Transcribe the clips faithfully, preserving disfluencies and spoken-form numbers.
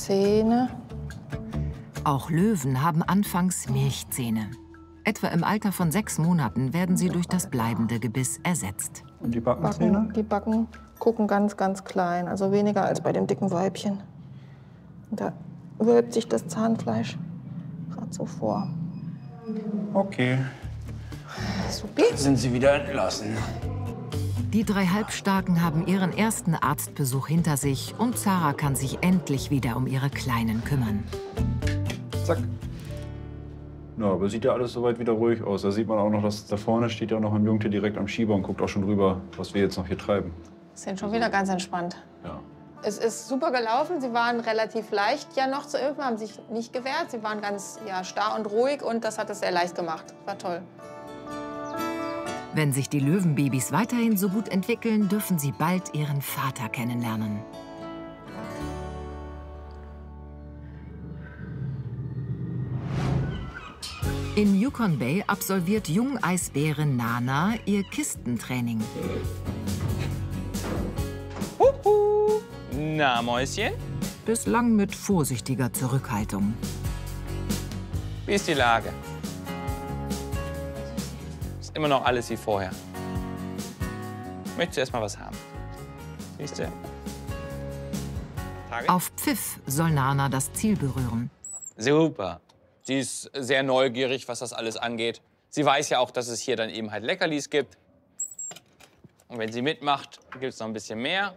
Zähne. Auch Löwen haben anfangs Milchzähne. Etwa im Alter von sechs Monaten werden sie durch das bleibende Gebiss ersetzt. Und die Backenzähne? Backen, die Backen gucken ganz, ganz klein, also weniger als bei dem dicken Weibchen. Und da wölbt sich das Zahnfleisch gerade so vor. Okay. Supi. Sind Sie wieder entlassen? Die drei Halbstarken haben ihren ersten Arztbesuch hinter sich und Zara kann sich endlich wieder um ihre Kleinen kümmern. Zack. Ja, aber sieht ja alles soweit wieder ruhig aus. Da sieht man auch noch, dass da vorne steht ja auch noch ein Jungtier direkt am Schieber und guckt auch schon rüber, was wir jetzt noch hier treiben. Sind schon wieder ganz entspannt. Ja. Es ist super gelaufen. Sie waren relativ leicht ja noch zu impfen, haben sich nicht gewehrt. Sie waren ganz ja, starr und ruhig und das hat es sehr leicht gemacht. War toll. Wenn sich die Löwenbabys weiterhin so gut entwickeln, dürfen sie bald ihren Vater kennenlernen. In Yukon Bay absolviert Jungeisbärin Nana ihr Kistentraining. Huhu. Na, Mäuschen? Bislang mit vorsichtiger Zurückhaltung. Wie ist die Lage? Ist immer noch alles wie vorher. Möchtest du erst mal was haben? Siehst du? Auf Pfiff soll Nana das Ziel berühren. Super. Sie ist sehr neugierig, was das alles angeht. Sie weiß ja auch, dass es hier dann eben halt Leckerlis gibt. Und wenn sie mitmacht, gibt es noch ein bisschen mehr.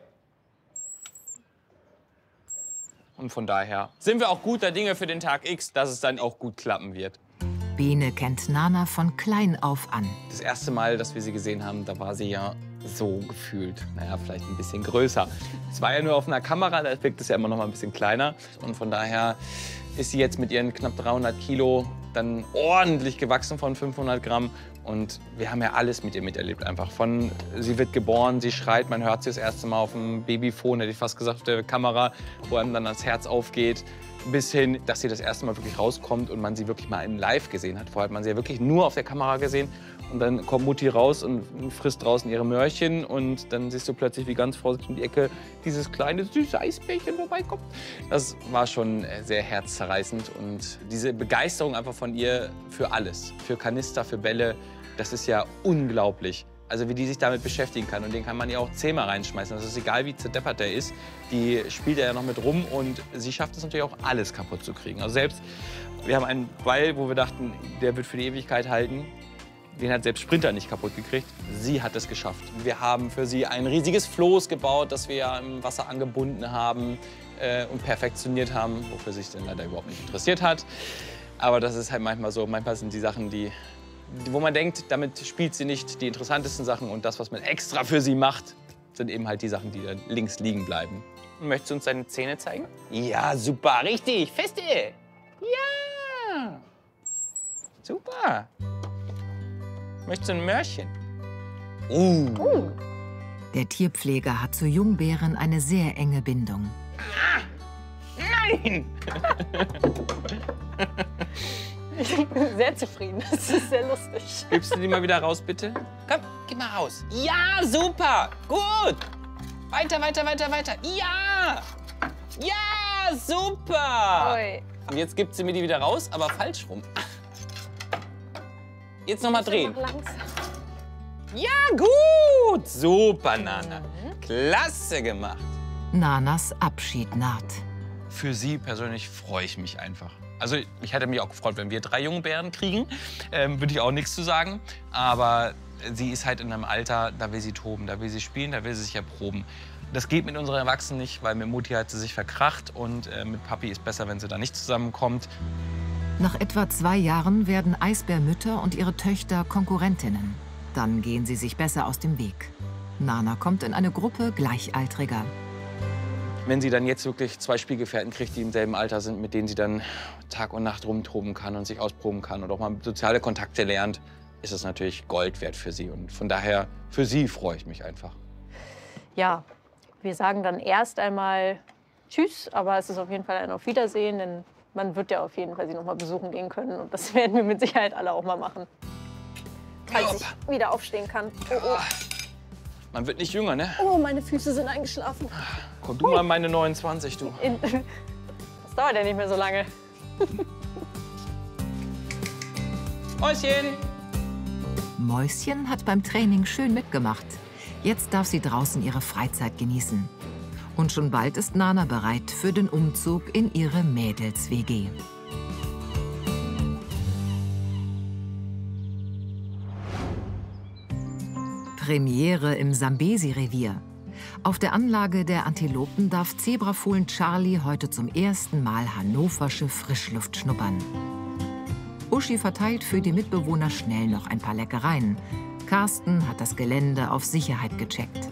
Und von daher sind wir auch guter Dinge für den Tag X, dass es dann auch gut klappen wird. Bene kennt Nana von klein auf an. Das erste Mal, dass wir sie gesehen haben, da war sie ja so gefühlt, naja, vielleicht ein bisschen größer. Es war ja nur auf einer Kamera, da wirkt es ja immer noch mal ein bisschen kleiner. Und von daher ist sie jetzt mit ihren knapp dreihundert Kilo dann ordentlich gewachsen von fünfhundert Gramm. Und wir haben ja alles mit ihr miterlebt einfach. Von, sie wird geboren, sie schreit, man hört sie das erste Mal auf dem Babyphone, hätte ich fast gesagt, auf der Kamera, wo einem dann das Herz aufgeht. Bis hin, dass sie das erste Mal wirklich rauskommt und man sie wirklich mal in Live gesehen hat. Vorher hat man sie ja wirklich nur auf der Kamera gesehen. Und dann kommt Mutti raus und frisst draußen ihre Möhrchen. Und dann siehst du plötzlich, wie ganz vorsichtig um die Ecke dieses kleine, süße Eisbärchen vorbeikommt. Das war schon sehr herzzerreißend. Und diese Begeisterung einfach von ihr für alles, für Kanister, für Bälle, das ist ja unglaublich. Also wie die sich damit beschäftigen kann. Und den kann man ja auch zehnmal reinschmeißen. Das ist egal, wie zerdeppert der ist. Die spielt er ja noch mit rum. Und sie schafft es natürlich auch, alles kaputt zu kriegen. Also selbst, wir haben einen Ball, wo wir dachten, der wird für die Ewigkeit halten. Den hat selbst Sprinter nicht kaputt gekriegt. Sie hat es geschafft. Wir haben für sie ein riesiges Floß gebaut, das wir ja im Wasser angebunden haben äh, und perfektioniert haben, wofür sich dann leider überhaupt nicht interessiert hat. Aber das ist halt manchmal so. Manchmal sind die Sachen, die wo man denkt, damit spielt sie nicht die interessantesten Sachen. Und das, was man extra für sie macht, sind eben halt die Sachen, die dann links liegen bleiben. Möchtest du uns deine Zähne zeigen? Ja, super, richtig, feste. Ja, super. Möchtest du ein Möhrchen? Uh. Uh. Der Tierpfleger hat zu Jungbären eine sehr enge Bindung. Ah, nein! Ich bin sehr zufrieden. Das ist sehr lustig. Gibst du die mal wieder raus, bitte? Komm, gib mal raus. Ja, super. Gut. Weiter, weiter, weiter, weiter. Ja. Ja, super. Oi. Und jetzt gibt sie mir die wieder raus, aber falsch rum. Jetzt noch mal drehen. Noch langsam. Ja, gut. Super, Nana. Klasse gemacht. Nanas Abschied naht. Für sie persönlich freue ich mich einfach. Also ich hätte mich auch gefreut, wenn wir drei Jungbären kriegen. Ähm, würde ich auch nichts zu sagen. Aber sie ist halt in einem Alter, da will sie toben, da will sie spielen, da will sie sich erproben. Das geht mit unseren Erwachsenen nicht, weil mit Mutti hat sie sich verkracht. Und äh, mit Papi ist besser, wenn sie da nicht zusammenkommt. Nach etwa zwei Jahren werden Eisbärmütter und ihre Töchter Konkurrentinnen. Dann gehen sie sich besser aus dem Weg. Nana kommt in eine Gruppe Gleichaltriger. Wenn sie dann jetzt wirklich zwei Spielgefährten kriegt, die im selben Alter sind, mit denen sie dann Tag und Nacht rumtoben kann und sich ausproben kann und auch mal soziale Kontakte lernt, ist es natürlich Gold wert für sie. Und von daher, für sie freue ich mich einfach. Ja, wir sagen dann erst einmal Tschüss, aber es ist auf jeden Fall ein Auf Wiedersehen, denn man wird ja auf jeden Fall sie noch mal besuchen gehen können. Und das werden wir mit Sicherheit alle auch mal machen. Falls ich wieder aufstehen kann. Oh, oh. Man wird nicht jünger, ne? Oh, meine Füße sind eingeschlafen. Komm du mal meine neunundzwanzig, du. In, dauert ja nicht mehr so lange. Mäuschen! Mäuschen hat beim Training schön mitgemacht. Jetzt darf sie draußen ihre Freizeit genießen. Und schon bald ist Nana bereit für den Umzug in ihre Mädels-W G. Premiere im Sambesi-Revier. Auf der Anlage der Antilopen darf Zebrafohlen Charlie heute zum ersten Mal hannoversche Frischluft schnuppern. Uschi verteilt für die Mitbewohner schnell noch ein paar Leckereien. Carsten hat das Gelände auf Sicherheit gecheckt.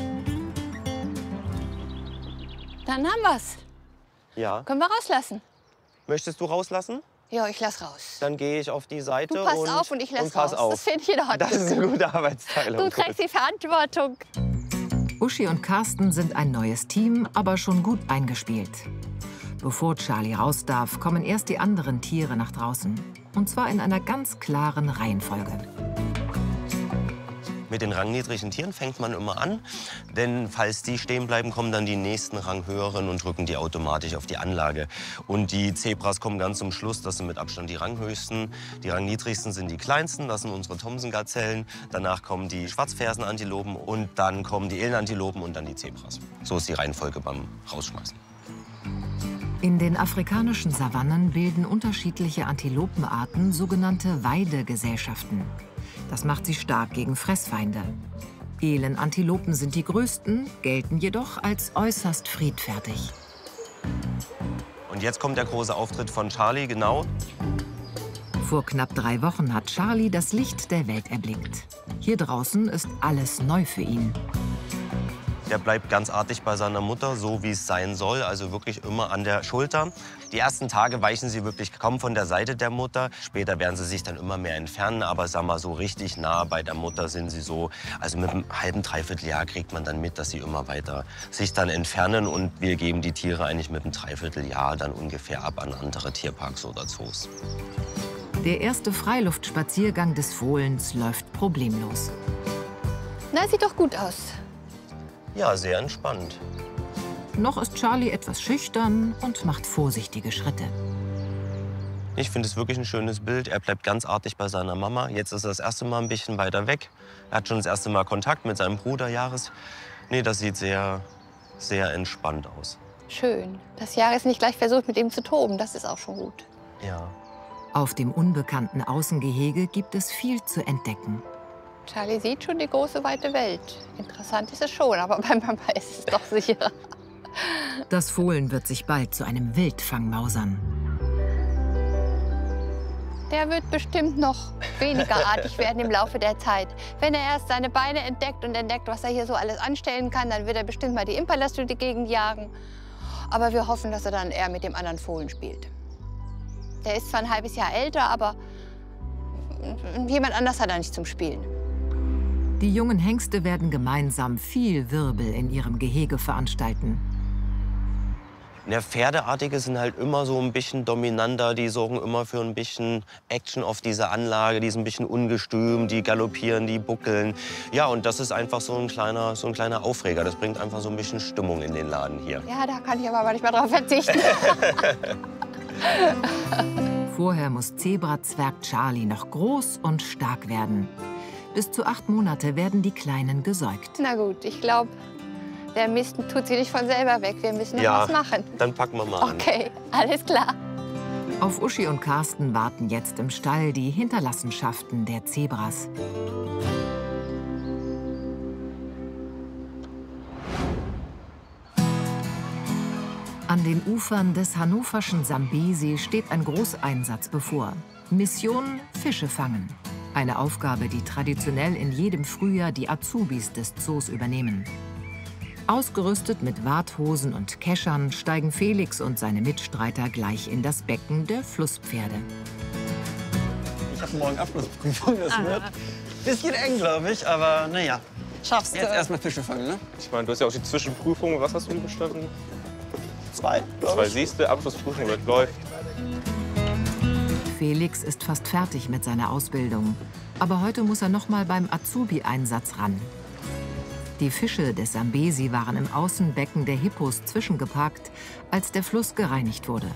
Dann haben wir's. Ja. Können wir rauslassen? Möchtest du rauslassen? Ja, ich lass raus. Dann gehe ich auf die Seite Du passt und, auf und ich lass und pass raus. auf. Das finde ich in Ordnung. Das ist eine gute Arbeitsteilung. Du trägst die Verantwortung. Uschi und Carsten sind ein neues Team, aber schon gut eingespielt. Bevor Charlie raus darf, kommen erst die anderen Tiere nach draußen. Und zwar in einer ganz klaren Reihenfolge. Mit den rangniedrigen Tieren fängt man immer an, denn falls die stehen bleiben, kommen dann die nächsten Ranghöheren und drücken die automatisch auf die Anlage. Und die Zebras kommen ganz zum Schluss, das sind mit Abstand die ranghöchsten. Die rangniedrigsten sind die kleinsten, das sind unsere Thomson-Gazellen. Danach kommen die Schwarzfersenantilopen und dann kommen die Elenantilopen und dann die Zebras. So ist die Reihenfolge beim Rausschmeißen. In den afrikanischen Savannen bilden unterschiedliche Antilopenarten sogenannte Weidegesellschaften. Das macht sie stark gegen Fressfeinde. Elenantilopen sind die größten, gelten jedoch als äußerst friedfertig. Und jetzt kommt der große Auftritt von Charlie, genau. Vor knapp drei Wochen hat Charlie das Licht der Welt erblickt. Hier draußen ist alles neu für ihn. Der bleibt ganz artig bei seiner Mutter, so wie es sein soll, also wirklich immer an der Schulter. Die ersten Tage weichen sie wirklich kaum von der Seite der Mutter. Später werden sie sich dann immer mehr entfernen, aber sag mal, so richtig nah bei der Mutter sind sie so. Also mit einem halben, dreiviertel Jahr kriegt man dann mit, dass sie immer weiter sich dann entfernen. Und wir geben die Tiere eigentlich mit einem Dreivierteljahr dann ungefähr ab an andere Tierparks oder Zoos. Der erste Freiluftspaziergang des Fohlens läuft problemlos. Na, sieht doch gut aus. Ja, sehr entspannt. Noch ist Charlie etwas schüchtern und macht vorsichtige Schritte. Ich finde es wirklich ein schönes Bild. Er bleibt ganz artig bei seiner Mama. Jetzt ist er das erste Mal ein bisschen weiter weg. Er hat schon das erste Mal Kontakt mit seinem Bruder Jahres. Nee, das sieht sehr, sehr entspannt aus. Schön. Das Jahr ist nicht gleich versucht, mit ihm zu toben. Das ist auch schon gut. Ja. Auf dem unbekannten Außengehege gibt es viel zu entdecken. Charlie sieht schon die große, weite Welt. Interessant ist es schon, aber bei Mama ist es doch sicherer. Das Fohlen wird sich bald zu einem Wildfang mausern. Der wird bestimmt noch weniger artig werden im Laufe der Zeit. Wenn er erst seine Beine entdeckt und entdeckt, was er hier so alles anstellen kann, dann wird er bestimmt mal die Impalas durch die Gegend jagen. Aber wir hoffen, dass er dann eher mit dem anderen Fohlen spielt. Der ist zwar ein halbes Jahr älter, aber jemand anders hat er nicht zum Spielen. Die jungen Hengste werden gemeinsam viel Wirbel in ihrem Gehege veranstalten. Der Pferdeartige sind halt immer so ein bisschen dominanter. Die sorgen immer für ein bisschen Action auf dieser Anlage. Die sind ein bisschen ungestüm, die galoppieren, die buckeln. Ja, und das ist einfach so ein kleiner, so ein kleiner Aufreger. Das bringt einfach so ein bisschen Stimmung in den Laden hier. Ja, da kann ich aber manchmal drauf verzichten. Vorher muss Zebra-Zwerg Charlie noch groß und stark werden. Bis zu acht Monate werden die Kleinen gesäugt. Na gut, ich glaube, der Mist tut sie nicht von selber weg. Wir müssen noch Ja, was machen. Dann packen wir mal an. Okay, alles klar. Auf Uschi und Carsten warten jetzt im Stall die Hinterlassenschaften der Zebras. An den Ufern des hannoverschen Sambesi steht ein Großeinsatz bevor. Mission Fische fangen. Eine Aufgabe, die traditionell in jedem Frühjahr die Azubis des Zoos übernehmen. Ausgerüstet mit Warthosen und Keschern steigen Felix und seine Mitstreiter gleich in das Becken der Flusspferde. Ich habe morgen Abschlussprüfung, das wird ein bisschen eng, glaube ich, aber naja. Schaffst du. Jetzt erstmal Fische fangen, ne? Ich meine, du hast ja auch die Zwischenprüfung. Was hast du bestanden? Zwei, Zwei siehste, Abschlussprüfung wird läuft. Felix ist fast fertig mit seiner Ausbildung. Aber heute muss er noch mal beim Azubi-Einsatz ran. Die Fische des Sambesi waren im Außenbecken der Hippos zwischengeparkt, als der Fluss gereinigt wurde.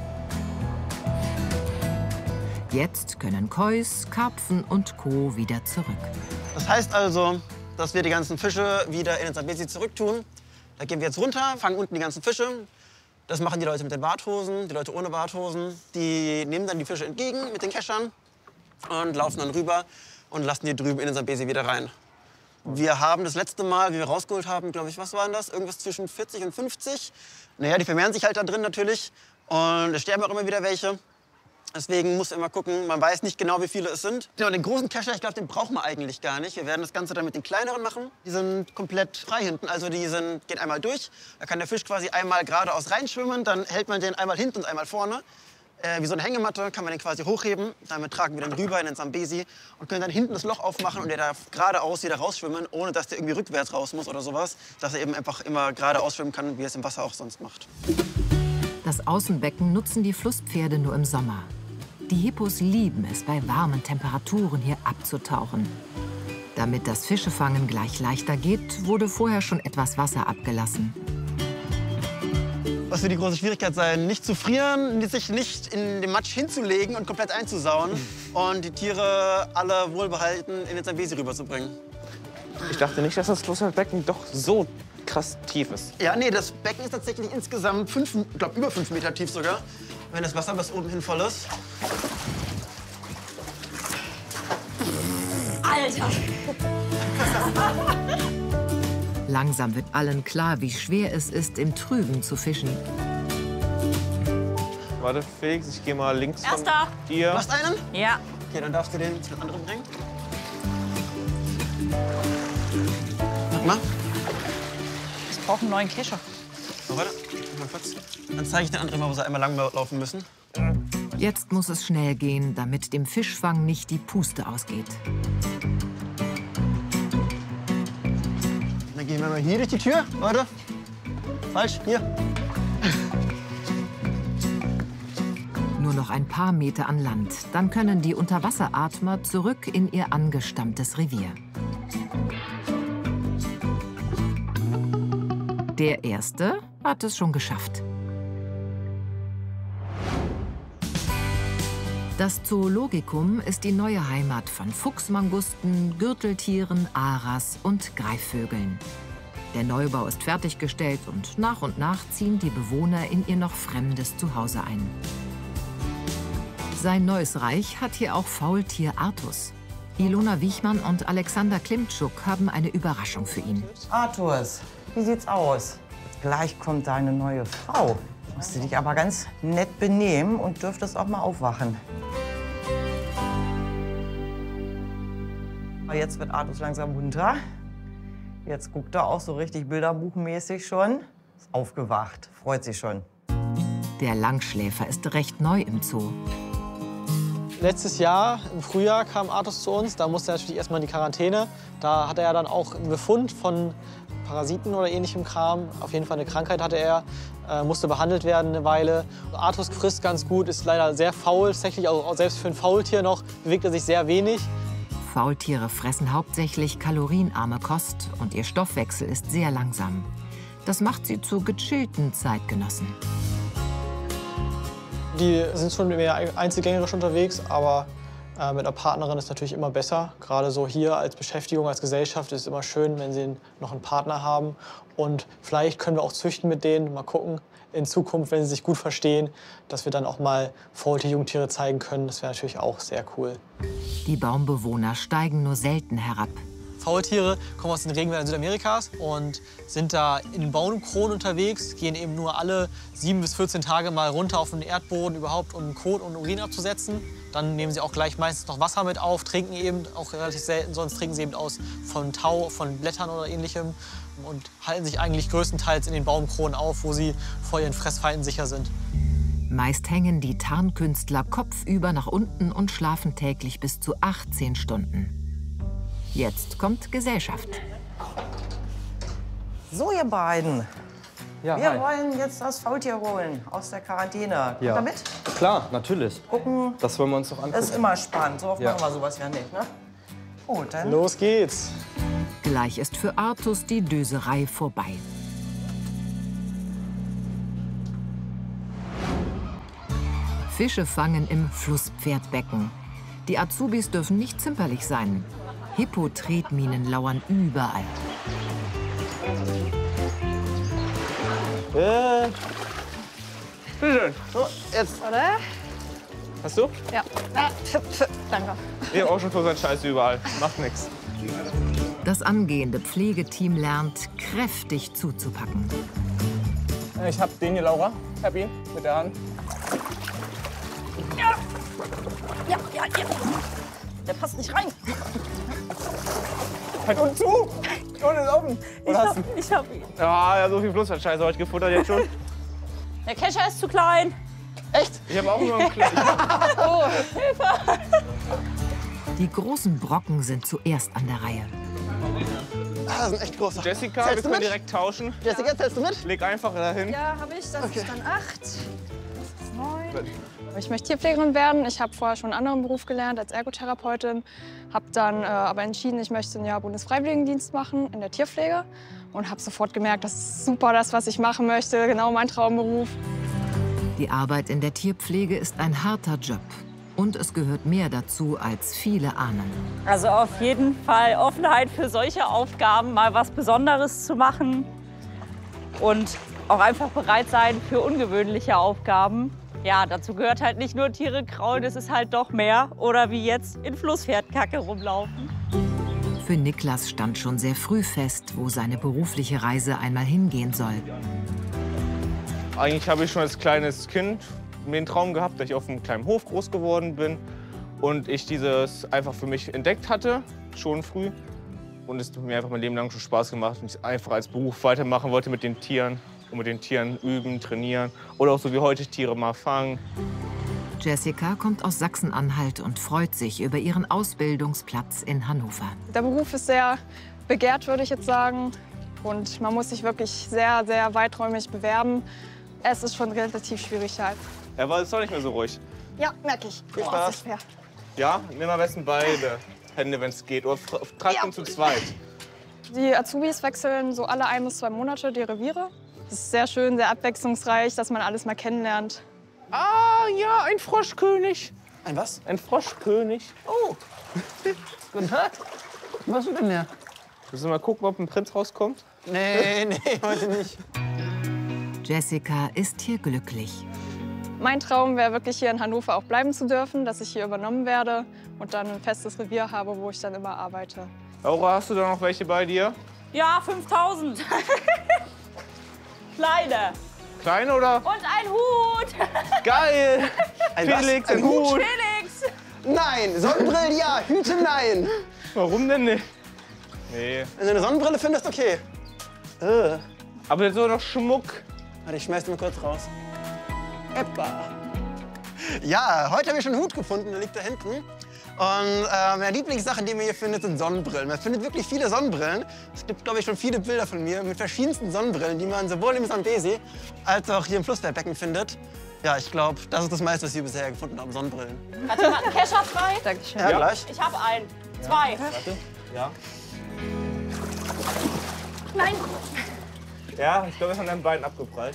Jetzt können Kois, Karpfen und Co. wieder zurück. Das heißt also, dass wir die ganzen Fische wieder in den Sambesi zurücktun. Da gehen wir jetzt runter, fangen unten die ganzen Fische. Das machen die Leute mit den Barthosen, die Leute ohne Barthosen. Die nehmen dann die Fische entgegen mit den Keschern und laufen dann rüber und lassen die drüben in den Sambesi wieder rein. Wir haben das letzte Mal, wie wir rausgeholt haben, glaube ich, was waren das? Irgendwas zwischen vierzig und fünfzig. Naja, die vermehren sich halt da drin natürlich. Und es sterben auch immer wieder welche. Deswegen muss man immer gucken, man weiß nicht genau, wie viele es sind. Genau, den großen Kescher, ich glaube, den brauchen wir eigentlich gar nicht. Wir werden das Ganze dann mit den kleineren machen. Die sind komplett frei hinten, also die sind, gehen einmal durch. Da kann der Fisch quasi einmal geradeaus reinschwimmen, dann hält man den einmal hinten und einmal vorne. Äh, wie so eine Hängematte kann man den quasi hochheben. Damit tragen wir den rüber in den Sambesi und können dann hinten das Loch aufmachen und der darf geradeaus wieder rausschwimmen, ohne dass der irgendwie rückwärts raus muss oder sowas. Dass er eben einfach immer geradeaus schwimmen kann, wie er es im Wasser auch sonst macht. Das Außenbecken nutzen die Flusspferde nur im Sommer. Die Hippos lieben es, bei warmen Temperaturen hier abzutauchen. Damit das Fischefangen gleich leichter geht, wurde vorher schon etwas Wasser abgelassen. Was wird die große Schwierigkeit sein? Nicht zu frieren, sich nicht in den Matsch hinzulegen und komplett einzusauen und die Tiere alle wohlbehalten in den Sambesi rüberzubringen. Ich dachte nicht, dass das Flussbecken doch so krass tief ist. Ja, nee, das Becken ist tatsächlich insgesamt fünf, ich glaube über fünf Meter tief sogar, wenn das Wasser bis oben hin voll ist. Alter! Langsam wird allen klar, wie schwer es ist, im Trüben zu fischen. Warte, Felix, ich gehe mal links Erster. von dir. Du hast einen? Ja. Okay, dann darfst du den zu den anderen bringen. Guck mal. Ich brauche einen neuen Kescher. So, warte, mal kurz. Dann zeige ich den anderen mal, wo sie einmal lang laufen müssen. Jetzt muss es schnell gehen, damit dem Fischfang nicht die Puste ausgeht. Dann gehen wir mal hier durch die Tür. Warte. Falsch, hier. Nur noch ein paar Meter an Land. Dann können die Unterwasseratmer zurück in ihr angestammtes Revier. Der Erste hat es schon geschafft. Das Zoologikum ist die neue Heimat von Fuchsmangusten, Gürteltieren, Aras und Greifvögeln. Der Neubau ist fertiggestellt und nach und nach ziehen die Bewohner in ihr noch fremdes Zuhause ein. Sein neues Reich hat hier auch Faultier Artus. Ilona Wichmann und Alexander Klimtschuk haben eine Überraschung für ihn. Artus, wie sieht's aus? Gleich kommt deine neue Frau. Du musst dich aber ganz nett benehmen und dürftest auch mal aufwachen. Jetzt wird Artus langsam munter. Jetzt guckt er auch so richtig bilderbuchmäßig schon. Ist aufgewacht, freut sich schon. Der Langschläfer ist recht neu im Zoo. Letztes Jahr, im Frühjahr, kam Artus zu uns. Da musste er natürlich erstmal in die Quarantäne. Da hatte er dann auch einen Befund von Parasiten oder ähnlichem Kram. Auf jeden Fall eine Krankheit hatte er, äh, musste behandelt werden eine Weile. Artus frisst ganz gut, ist leider sehr faul. Tatsächlich auch selbst für ein Faultier noch bewegt er sich sehr wenig. Faultiere fressen hauptsächlich kalorienarme Kost und ihr Stoffwechsel ist sehr langsam. Das macht sie zu gechillten Zeitgenossen. Die sind schon mehr einzelgängerisch unterwegs, aber äh, mit einer Partnerin ist natürlich immer besser. Gerade so hier als Beschäftigung, als Gesellschaft ist es immer schön, wenn sie noch einen Partner haben. Und vielleicht können wir auch züchten mit denen, mal gucken in Zukunft, wenn sie sich gut verstehen, dass wir dann auch mal Faultier-Jungtiere zeigen können. Das wäre natürlich auch sehr cool. Die Baumbewohner steigen nur selten herab. Faultiere kommen aus den Regenwäldern Südamerikas und sind da in den Baumkronen unterwegs, gehen eben nur alle sieben bis vierzehn Tage mal runter auf den Erdboden überhaupt, um Kot und Urin abzusetzen. Dann nehmen sie auch gleich meistens noch Wasser mit auf, trinken eben, auch relativ selten, sonst trinken sie eben aus von Tau, von Blättern oder ähnlichem und halten sich eigentlich größtenteils in den Baumkronen auf, wo sie vor ihren Fressfeinden sicher sind. Meist hängen die Tarnkünstler kopfüber nach unten und schlafen täglich bis zu achtzehn Stunden. Jetzt kommt Gesellschaft. So, ihr beiden. Ja, Wir hi. wollen jetzt das Faultier holen aus der Quarantäne. Kommt Ja. ihr mit? Klar, natürlich. Gucken. Das wollen wir uns doch angucken. Das ist immer spannend. So oft Ja. machen wir sowas ja nicht, ne? Gut, dann. Los geht's. Gleich ist für Artus die Döserei vorbei. Fische fangen im Flusspferdbecken. Die Azubis dürfen nicht zimperlich sein. Hippotretminen lauern überall. Äh. Bitteschön. So, jetzt. Oder? Hast du? Ja. Ah, pf, pf, danke. Ich hab auch schon so seinen Scheiß überall. Macht nix. Das angehende Pflegeteam lernt, kräftig zuzupacken. Ich hab den hier, Laura. Hab ihn mit der Hand. Ja, ja, ja. ja. Der passt nicht rein. Halt unten zu! Unten ist offen. Ich hab, ich hab ihn. Ja, ja, so viel Flussscheiße heute gefuttert jetzt schon. Der Kescher ist zu klein. Echt? Ich habe auch nur einen kleinen. Oh, Hilfe! Die großen Brocken sind zuerst an der Reihe. Ah, das sind echt große. Jessica, Zählst wir du können mit? direkt tauschen. Jessica, zählst du mit? Leg einfach dahin. Ja, habe ich. Das Okay. ist dann acht. Das ist neun. Ich möchte Tierpflegerin werden. Ich habe vorher schon einen anderen Beruf gelernt als Ergotherapeutin. Habe dann äh, aber entschieden, ich möchte ein Jahr Bundesfreiwilligendienst machen in der Tierpflege. Und habe sofort gemerkt, das ist super, das, was ich machen möchte. Genau mein Traumberuf. Die Arbeit in der Tierpflege ist ein harter Job. Und es gehört mehr dazu, als viele ahnen. Also auf jeden Fall Offenheit für solche Aufgaben, mal was Besonderes zu machen. Und auch einfach bereit sein für ungewöhnliche Aufgaben. Ja, dazu gehört halt nicht nur Tiere kraulen, es ist halt doch mehr. Oder wie jetzt in Flusspferdkacke rumlaufen. Für Niklas stand schon sehr früh fest, wo seine berufliche Reise einmal hingehen soll. Eigentlich habe ich schon als kleines Kind mir den Traum gehabt, dass ich auf einem kleinen Hof groß geworden bin. Und ich dieses einfach für mich entdeckt hatte, schon früh. Und es hat mir einfach mein Leben lang schon Spaß gemacht und ich es einfach als Beruf weitermachen wollte mit den Tieren. Und mit den Tieren üben, trainieren oder auch so wie heute Tiere mal fangen. Jessica kommt aus Sachsen-Anhalt und freut sich über ihren Ausbildungsplatz in Hannover. Der Beruf ist sehr begehrt, würde ich jetzt sagen. Und man muss sich wirklich sehr, sehr weiträumig bewerben. Es ist schon relativ schwierig halt. Er war jetzt doch nicht mehr so ruhig. Ja, merke ich. Viel Boah, Spaß. ist das schwer. Ja, nimm am besten beide Hände, wenn es geht. Oder treibt ihn zu zweit. Die Azubis wechseln so alle ein bis zwei Monate die Reviere. Es ist sehr schön, sehr abwechslungsreich, dass man alles mal kennenlernt. Ah, ja, ein Froschkönig. Ein was? Ein Froschkönig. Oh. Guten Tag. Was ist denn der? Müssen wir mal gucken, ob ein Prinz rauskommt? Nee, nee, heute nicht. Jessica ist hier glücklich. Mein Traum wäre wirklich hier in Hannover auch bleiben zu dürfen, dass ich hier übernommen werde und dann ein festes Revier habe, wo ich dann immer arbeite. Laura, hast du da noch welche bei dir? Ja, fünftausend. Kleine. Kleine oder? Und ein Hut. Geil! Ein was? Felix, Ein ein Hut? Hut! Felix. Nein, Sonnenbrille ja, Hüte nein. Warum denn nicht? Nee. Wenn du eine Sonnenbrille findest, okay. Äh. Aber jetzt so noch Schmuck. Warte, ich schmeiß den mal kurz raus. Eppa. Ja, heute habe ich schon einen Hut gefunden, der liegt da hinten. Und äh, meine Lieblingssachen, die man hier findet, sind Sonnenbrillen. Man findet wirklich viele Sonnenbrillen. Es gibt, glaube ich, schon viele Bilder von mir mit verschiedensten Sonnenbrillen, die man sowohl im Zambesi als auch hier im Flusspferdbecken findet. Ja, ich glaube, das ist das meiste, was wir bisher gefunden haben, Sonnenbrillen. Hat jemand einen Kescher frei? Dankeschön. Ja, ja, gleich. Ich habe einen. Zwei. Warte. Ja. Nein. Ja, ich glaube, es ist an deinen Beinen abgeprallt.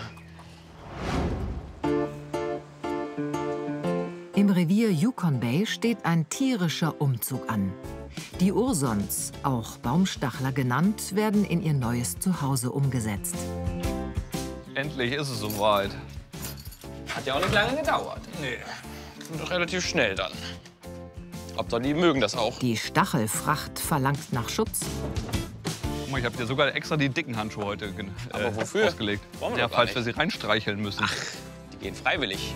Im Revier Yukon Bay steht ein tierischer Umzug an. Die Ursons, auch Baumstachler genannt, werden in ihr neues Zuhause umgesetzt. Endlich ist es soweit. Hat ja auch nicht lange gedauert. Nee. Und doch relativ schnell dann. Hauptsache, die mögen das auch. Die Stachelfracht verlangt nach Schutz. Guck mal, ich habe dir sogar extra die dicken Handschuhe heute äh, Aber wofür? ausgelegt. Wollen wir Ja, doch gar falls wir nicht. sie reinstreicheln müssen. Ach, die gehen freiwillig.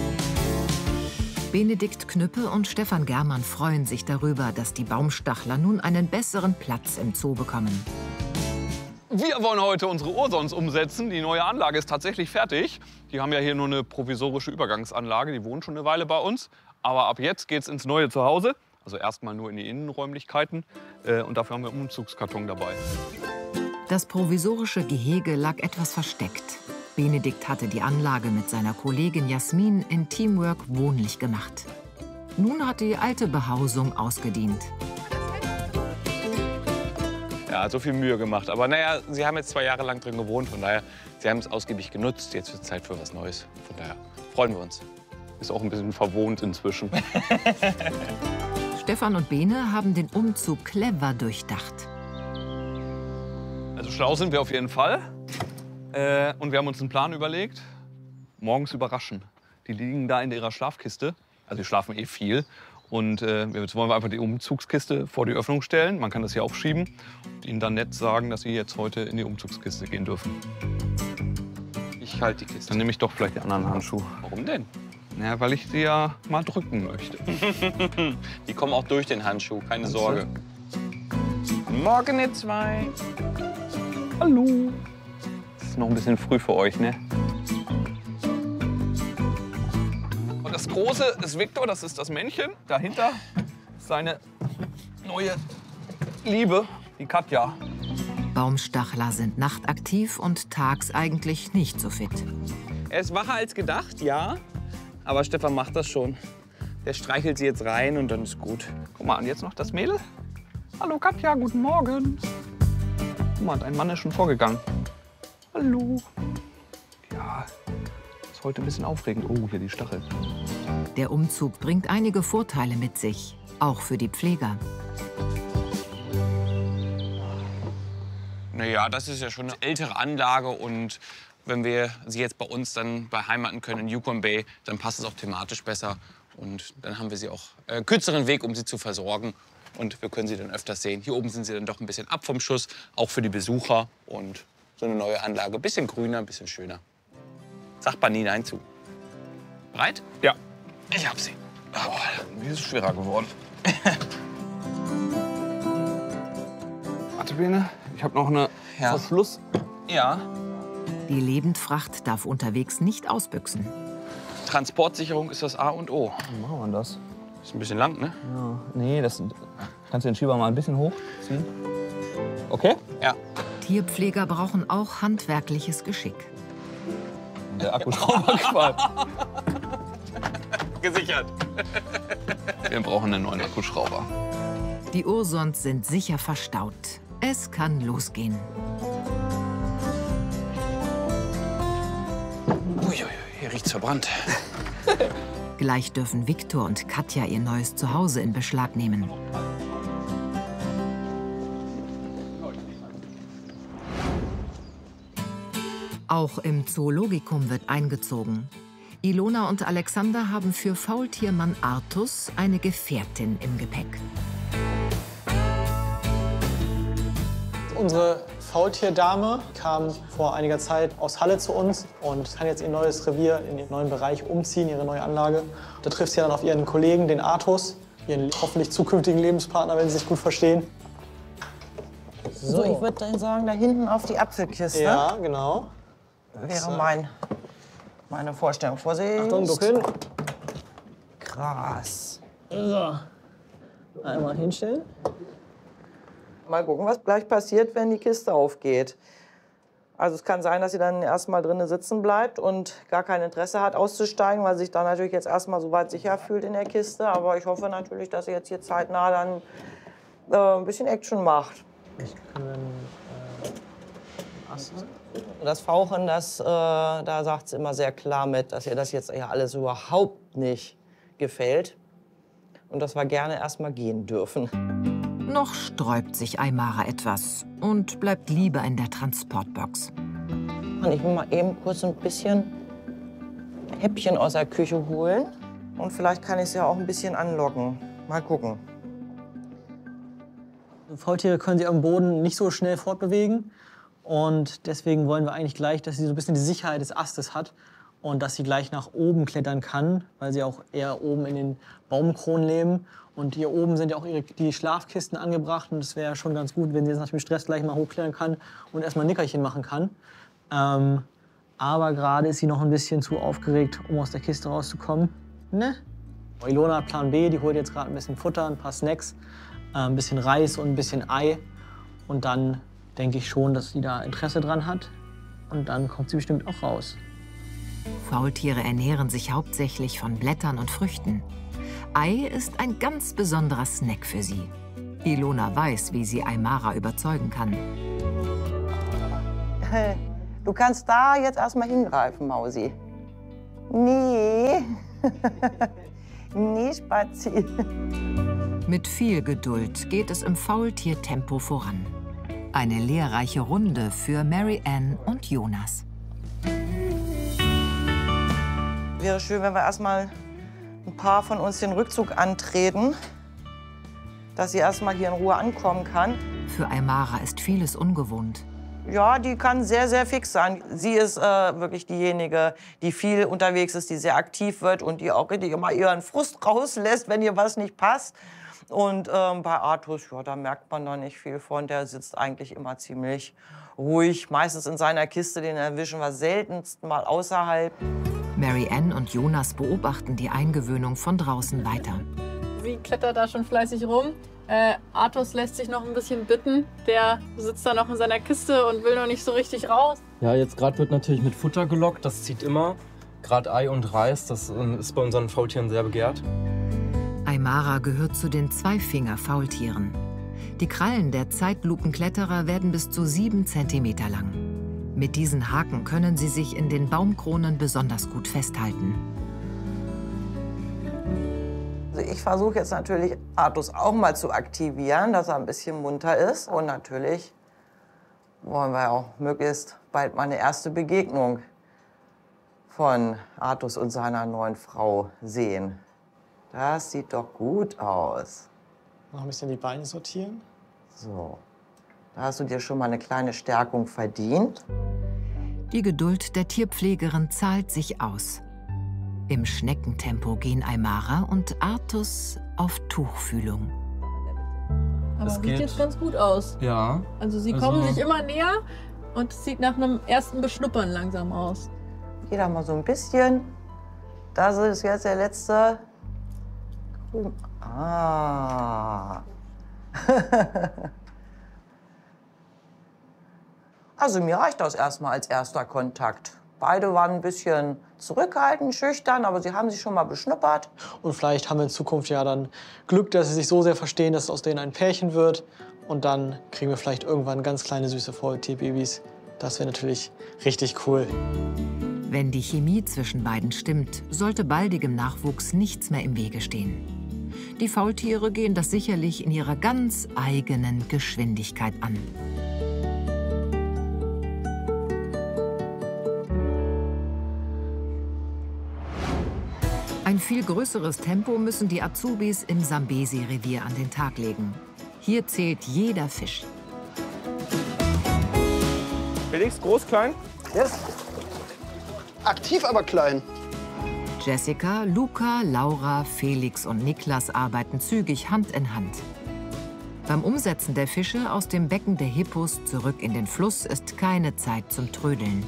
Benedikt Knüppe und Stefan Germann freuen sich darüber, dass die Baumstachler nun einen besseren Platz im Zoo bekommen. Wir wollen heute unsere Ursons umsetzen. Die neue Anlage ist tatsächlich fertig. Die haben ja hier nur eine provisorische Übergangsanlage. Die wohnen schon eine Weile bei uns. Aber ab jetzt geht's ins neue Zuhause. Also erstmal nur in die Innenräumlichkeiten. Äh, Und dafür haben wir einen Umzugskarton dabei. Das provisorische Gehege lag etwas versteckt. Benedikt hatte die Anlage mit seiner Kollegin Jasmin in Teamwork wohnlich gemacht. Nun hat die alte Behausung ausgedient. Ja, so viel Mühe gemacht. Aber naja, Sie haben jetzt zwei Jahre lang drin gewohnt, von daher, Sie haben es ausgiebig genutzt. Jetzt wird es Zeit für was Neues. Von daher freuen wir uns. Ist auch ein bisschen verwohnt inzwischen. Stefan und Bene haben den Umzug clever durchdacht. Also schlau sind wir auf jeden Fall. Äh, und wir haben uns einen Plan überlegt. Morgens überraschen. Die liegen da in ihrer Schlafkiste. Also die schlafen eh viel. Und äh, jetzt wollen wir einfach die Umzugskiste vor die Öffnung stellen. Man kann das hier aufschieben. Und ihnen dann nett sagen, dass sie jetzt heute in die Umzugskiste gehen dürfen. Ich halte die Kiste. Dann nehme ich doch vielleicht die anderen Handschuhe. Warum denn? Ja, weil ich sie ja mal drücken möchte. Die kommen auch durch den Handschuh, keine Sorge. Morgen, ihr zwei. Hallo. Das ist noch ein bisschen früh für euch, ne? Und das Große ist Victor, das ist das Männchen. Dahinter ist seine neue Liebe, die Katja. Baumstachler sind nachtaktiv und tags eigentlich nicht so fit. Er ist wacher als gedacht, ja. Aber Stefan macht das schon. Der streichelt sie jetzt rein und dann ist gut. Guck mal, und jetzt noch das Mädel. Hallo Katja, guten Morgen. Guck mal, dein Mann ist schon vorgegangen. Hallo. Ja, ist heute ein bisschen aufregend. Oh, hier die Stachel. Der Umzug bringt einige Vorteile mit sich, auch für die Pfleger. Naja, das ist ja schon eine ältere Anlage und wenn wir sie jetzt bei uns dann beheimaten können in Yukon Bay, dann passt es auch thematisch besser. Und dann haben wir sie auch äh, kürzeren Weg, um sie zu versorgen. Und wir können sie dann öfters sehen. Hier oben sind sie dann doch ein bisschen ab vom Schuss, auch für die Besucher. Und so eine neue Anlage, ein bisschen grüner, ein bisschen schöner. Sagt man nie Nein zu. Bereit? Ja. Ich hab sie. Oh, mir ist es schwerer geworden. Warte, Bene, ich habe noch eine Ja. Verschluss. Ja. Die Lebendfracht darf unterwegs nicht ausbüchsen. Transportsicherung ist das A und O. Wie machen wir das? Ist ein bisschen lang, ne? Ja, nee, das kannst du den Schieber mal ein bisschen hochziehen. Okay? Ja. Tierpfleger brauchen auch handwerkliches Geschick. Der Akkuschrauber qualmt. Gesichert. Wir brauchen einen neuen Akkuschrauber. Die Ursons sind sicher verstaut. Es kann losgehen. Uiuiui, hier riecht's verbrannt. Gleich dürfen Victor und Katja ihr neues Zuhause in Beschlag nehmen. Auch im Zoologikum wird eingezogen. Ilona und Alexander haben für Faultiermann Artus eine Gefährtin im Gepäck. Unsere Faultierdame kam vor einiger Zeit aus Halle zu uns und kann jetzt ihr neues Revier in ihren neuen Bereich umziehen, ihre neue Anlage. Da trifft sie dann auf ihren Kollegen, den Artus, ihren hoffentlich zukünftigen Lebenspartner, wenn sie sich gut verstehen. So, ich würde dann sagen, da hinten auf die Apfelkiste. Ja, genau. Wäre mein, meine Vorstellung. Vorsicht. Achtung, ducken. Krass. So. Einmal hinstellen. Mal gucken, was gleich passiert, wenn die Kiste aufgeht. Also es kann sein, dass sie dann erstmal drinnen sitzen bleibt und gar kein Interesse hat auszusteigen, weil sie sich dann natürlich jetzt erstmal so weit sicher fühlt in der Kiste. Aber ich hoffe natürlich, dass sie jetzt hier zeitnah dann äh, ein bisschen Action macht. Ich kann dann, äh, Das Fauchen, das, äh, da sagt sie immer sehr klar mit, dass ihr das jetzt ja alles überhaupt nicht gefällt und dass wir gerne erstmal gehen dürfen. Noch sträubt sich Aymara etwas und bleibt lieber in der Transportbox. Und ich will mal eben kurz ein bisschen Häppchen aus der Küche holen. Und vielleicht kann ich es ja auch ein bisschen anlocken. Mal gucken. Faultiere können sich am Boden nicht so schnell fortbewegen. Und deswegen wollen wir eigentlich gleich, dass sie so ein bisschen die Sicherheit des Astes hat und dass sie gleich nach oben klettern kann, weil sie auch eher oben in den Baumkronen leben. Und hier oben sind ja auch ihre, die Schlafkisten angebracht. Und es wäre schon ganz gut, wenn sie jetzt nach dem Stress gleich mal hochklettern kann und erstmal ein Nickerchen machen kann. Ähm, aber gerade ist sie noch ein bisschen zu aufgeregt, um aus der Kiste rauszukommen. Ne? Ilona hat Plan B, die holt jetzt gerade ein bisschen Futter, ein paar Snacks, äh, ein bisschen Reis und ein bisschen Ei. Und dann denke ich schon, dass sie da Interesse dran hat. Und dann kommt sie bestimmt auch raus. Faultiere ernähren sich hauptsächlich von Blättern und Früchten. Ei ist ein ganz besonderer Snack für sie. Ilona weiß, wie sie Aymara überzeugen kann. Du kannst da jetzt erstmal hingreifen, Mausi. Nee. Nee, Spazi. Mit viel Geduld geht es im Faultiertempo voran. Eine lehrreiche Runde für Mary Ann und Jonas. Wäre schön, wenn wir erstmal ein paar von uns den Rückzug antreten, dass sie erstmal hier in Ruhe ankommen kann. Für Aymara ist vieles ungewohnt. Ja, die kann sehr, sehr fix sein. Sie ist äh, wirklich diejenige, die viel unterwegs ist, die sehr aktiv wird und die auch richtig immer ihren Frust rauslässt, wenn ihr was nicht passt. Und ähm, bei Artus, ja, da merkt man noch nicht viel von. Der sitzt eigentlich immer ziemlich ruhig, meistens in seiner Kiste. Den erwischen wir seltenst mal außerhalb. Mary Ann und Jonas beobachten die Eingewöhnung von draußen weiter. Sie klettert da schon fleißig rum. Äh, Artus lässt sich noch ein bisschen bitten. Der sitzt da noch in seiner Kiste und will noch nicht so richtig raus. Ja, jetzt gerade wird natürlich mit Futter gelockt. Das zieht immer. Gerade Ei und Reis, das ist bei unseren Faultieren sehr begehrt. Aymara gehört zu den Zweifinger-Faultieren. Die Krallen der Zeitlupenkletterer werden bis zu sieben Zentimeter lang. Mit diesen Haken können sie sich in den Baumkronen besonders gut festhalten. Also ich versuche jetzt natürlich, Artus auch mal zu aktivieren, dass er ein bisschen munter ist. Und natürlich wollen wir auch möglichst bald mal eine erste Begegnung von Artus und seiner neuen Frau sehen. Das sieht doch gut aus. Noch ein bisschen die Beine sortieren. So, da hast du dir schon mal eine kleine Stärkung verdient. Die Geduld der Tierpflegerin zahlt sich aus. Im Schneckentempo gehen Aymara und Artus auf Tuchfühlung. Aber Es sieht geht. jetzt ganz gut aus. Ja. Also sie Also- kommen sich immer näher und es sieht nach einem ersten Beschnuppern langsam aus. Geh da mal so ein bisschen. Das ist jetzt der letzte. Ah. Also mir reicht das erstmal als erster Kontakt. Beide waren ein bisschen zurückhaltend, schüchtern, aber sie haben sich schon mal beschnuppert. Und vielleicht haben wir in Zukunft ja dann Glück, dass sie sich so sehr verstehen, dass aus denen ein Pärchen wird. Und dann kriegen wir vielleicht irgendwann ganz kleine, süße Faultierbabys. Das wäre natürlich richtig cool. Wenn die Chemie zwischen beiden stimmt, sollte baldigem Nachwuchs nichts mehr im Wege stehen. Die Faultiere gehen das sicherlich in ihrer ganz eigenen Geschwindigkeit an. Ein viel größeres Tempo müssen die Azubis im Sambesi-Revier an den Tag legen. Hier zählt jeder Fisch. Felix, groß, klein? Yes. Aktiv, aber klein. Jessica, Luca, Laura, Felix und Niklas arbeiten zügig Hand in Hand. Beim Umsetzen der Fische aus dem Becken der Hippos zurück in den Fluss ist keine Zeit zum Trödeln.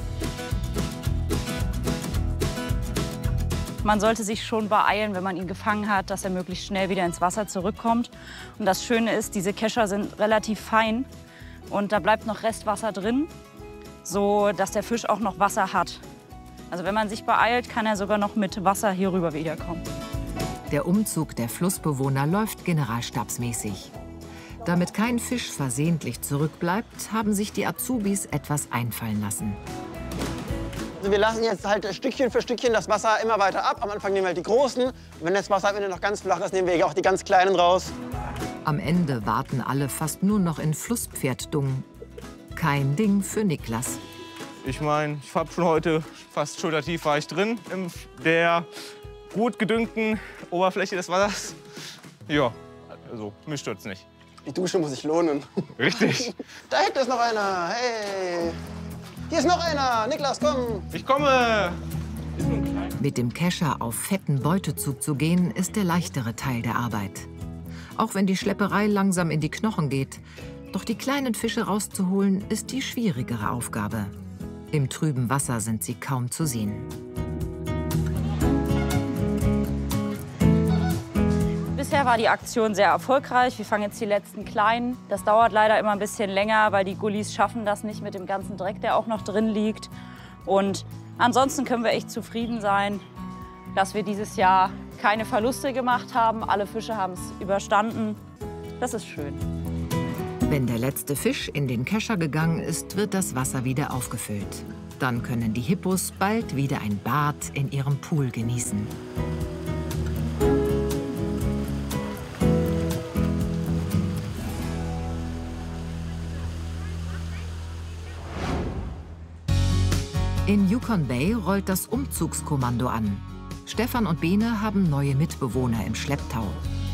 Man sollte sich schon beeilen, wenn man ihn gefangen hat, dass er möglichst schnell wieder ins Wasser zurückkommt. Und das Schöne ist, diese Kescher sind relativ fein und da bleibt noch Restwasser drin, so dass der Fisch auch noch Wasser hat. Also wenn man sich beeilt, kann er sogar noch mit Wasser hier rüber wiederkommen. Der Umzug der Flussbewohner läuft generalstabsmäßig. Damit kein Fisch versehentlich zurückbleibt, haben sich die Azubis etwas einfallen lassen. Also wir lassen jetzt halt Stückchen für Stückchen das Wasser immer weiter ab. Am Anfang nehmen wir halt die großen. Und wenn das Wasser am Ende noch ganz flach ist, nehmen wir auch die ganz kleinen raus. Am Ende warten alle fast nur noch in Flusspferddungen. Kein Ding für Niklas. Ich meine, ich habe schon heute fast schultertief war ich drin in der gut gedüngten Oberfläche des Wassers. Ja, also mich stört's nicht. Die Dusche muss sich lohnen. Richtig. Da hinten ist noch einer. Hey. Hier ist noch einer. Niklas, komm. Ich komme. Mit dem Kescher auf fetten Beutezug zu gehen, ist der leichtere Teil der Arbeit. Auch wenn die Schlepperei langsam in die Knochen geht. Doch die kleinen Fische rauszuholen, ist die schwierigere Aufgabe. Im trüben Wasser sind sie kaum zu sehen. Bisher war die Aktion sehr erfolgreich. Wir fangen jetzt die letzten Kleinen. Das dauert leider immer ein bisschen länger, weil die Gullis schaffen das nicht mit dem ganzen Dreck, der auch noch drin liegt. Und ansonsten können wir echt zufrieden sein, dass wir dieses Jahr keine Verluste gemacht haben. Alle Fische haben es überstanden. Das ist schön. Wenn der letzte Fisch in den Kescher gegangen ist, wird das Wasser wieder aufgefüllt. Dann können die Hippos bald wieder ein Bad in ihrem Pool genießen. In Yukon Bay rollt das Umzugskommando an. Stefan und Bene haben neue Mitbewohner im Schlepptau.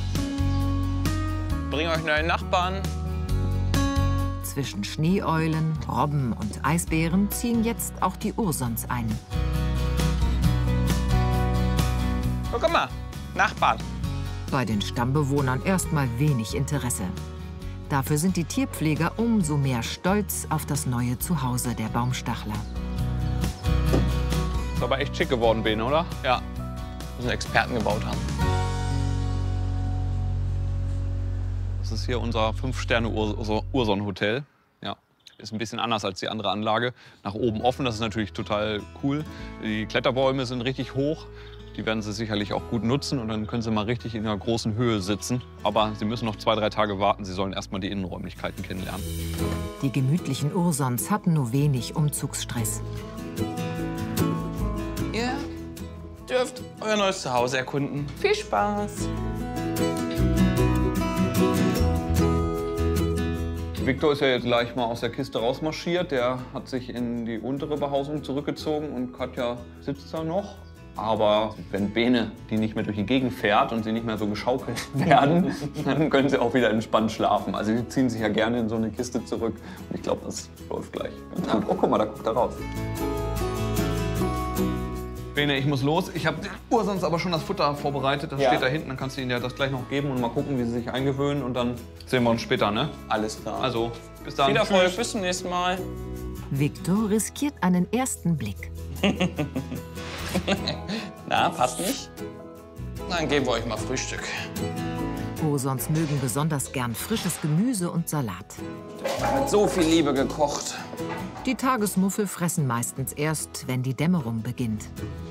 Bring euch neue Nachbarn. Zwischen Schneeeulen, Robben und Eisbären ziehen jetzt auch die Ursons ein. Oh, guck mal, Nachbarn. Bei den Stammbewohnern erstmal wenig Interesse. Dafür sind die Tierpfleger umso mehr stolz auf das neue Zuhause der Baumstachler. Ist aber echt schick geworden, Bene, oder? Ja, müssen Experten gebaut haben. Das ist hier unser Fünf-Sterne-Urson-Hotel. Ja, ist ein bisschen anders als die andere Anlage. Nach oben offen, das ist natürlich total cool. Die Kletterbäume sind richtig hoch. Die werden Sie sicherlich auch gut nutzen und dann können Sie mal richtig in einer großen Höhe sitzen. Aber Sie müssen noch zwei, drei Tage warten. Sie sollen erst mal die Innenräumlichkeiten kennenlernen. Die gemütlichen Ursons hatten nur wenig Umzugsstress. Ihr dürft euer neues Zuhause erkunden. Viel Spaß! Victor ist ja jetzt gleich mal aus der Kiste rausmarschiert. Der hat sich in die untere Behausung zurückgezogen und Katja sitzt da noch. Aber wenn Bene die nicht mehr durch die Gegend fährt und sie nicht mehr so geschaukelt werden, dann können sie auch wieder entspannt schlafen. Also die ziehen sich ja gerne in so eine Kiste zurück. Und ich glaube, das läuft gleich. Oh, guck mal, da guckt er raus. Bene, ich muss los. Ich habe Ursons aber schon das Futter vorbereitet. Das Ja. steht da hinten. Dann kannst du ihnen ja das gleich noch geben und mal gucken, wie sie sich eingewöhnen. Und dann sehen wir uns später, ne? Alles klar. Also, bis dann. Viel Erfolg, Tschüss. bis zum nächsten Mal. Victor riskiert einen ersten Blick. Na, passt nicht? Dann geben wir euch mal Frühstück. Ursons mögen besonders gern frisches Gemüse und Salat. Mit so viel Liebe gekocht. Die Tagesmuffel fressen meistens erst, wenn die Dämmerung beginnt.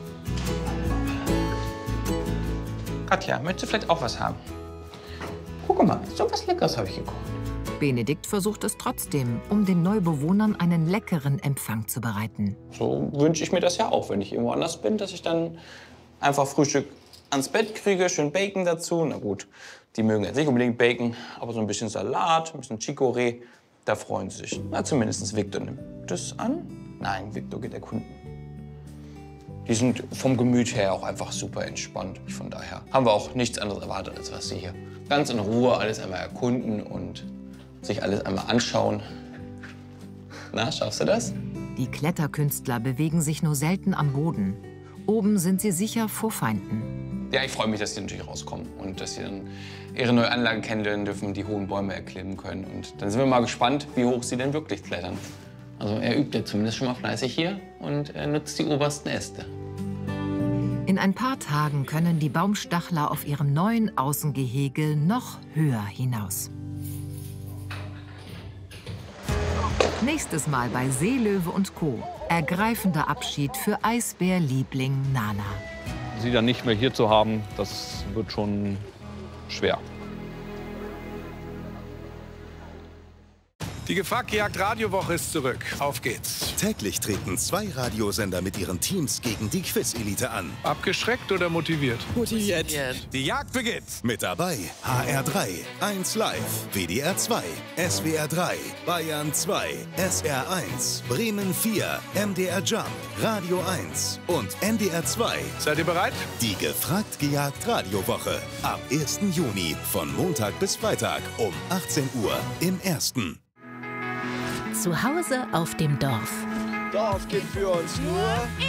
Katja, möchtest du vielleicht auch was haben? Guck mal, so was Leckeres habe ich gekocht. Benedikt versucht es trotzdem, um den Neubewohnern einen leckeren Empfang zu bereiten. So wünsche ich mir das ja auch, wenn ich irgendwo anders bin, dass ich dann einfach Frühstück ans Bett kriege, schön Bacon dazu. Na gut, die mögen jetzt nicht unbedingt Bacon, aber so ein bisschen Salat, ein bisschen Chicorée, da freuen sie sich. Na, zumindest Victor nimmt das an. Nein, Victor geht erkunden. Die sind vom Gemüt her auch einfach super entspannt. Von daher haben wir auch nichts anderes erwartet, als was sie hier ganz in Ruhe alles einmal erkunden und sich alles einmal anschauen. Na, schaffst du das? Die Kletterkünstler bewegen sich nur selten am Boden. Oben sind sie sicher vor Feinden. Ja, ich freue mich, dass die natürlich rauskommen und dass sie dann ihre neue Anlage kennenlernen dürfen, die hohen Bäume erklimmen können. Und dann sind wir mal gespannt, wie hoch sie denn wirklich klettern. Also er übt ja zumindest schon mal fleißig hier und er nutzt die obersten Äste. In ein paar Tagen können die Baumstachler auf ihrem neuen Außengehege noch höher hinaus. Nächstes Mal bei Seelöwe und Co. Ergreifender Abschied für Eisbärliebling Nana. Sie dann nicht mehr hier zu haben, das wird schon schwer. Die Gefahrjagd-Radiowoche ist zurück. Auf geht's. Täglich treten zwei Radiosender mit ihren Teams gegen die Quiz-Elite an. Abgeschreckt oder motiviert? Motiviert. Die Jagd beginnt. Mit dabei H R drei, eins Live, W D R zwei, S W R drei, Bayern zwei, S R eins, Bremen vier, M D R Jump, Radio eins und N D R zwei. Seid ihr bereit? Die Gefragt gejagt Radiowoche. Ab ersten Juni von Montag bis Freitag um achtzehn Uhr im Ersten. Zu Hause auf dem Dorf. Dorf geht für uns nur.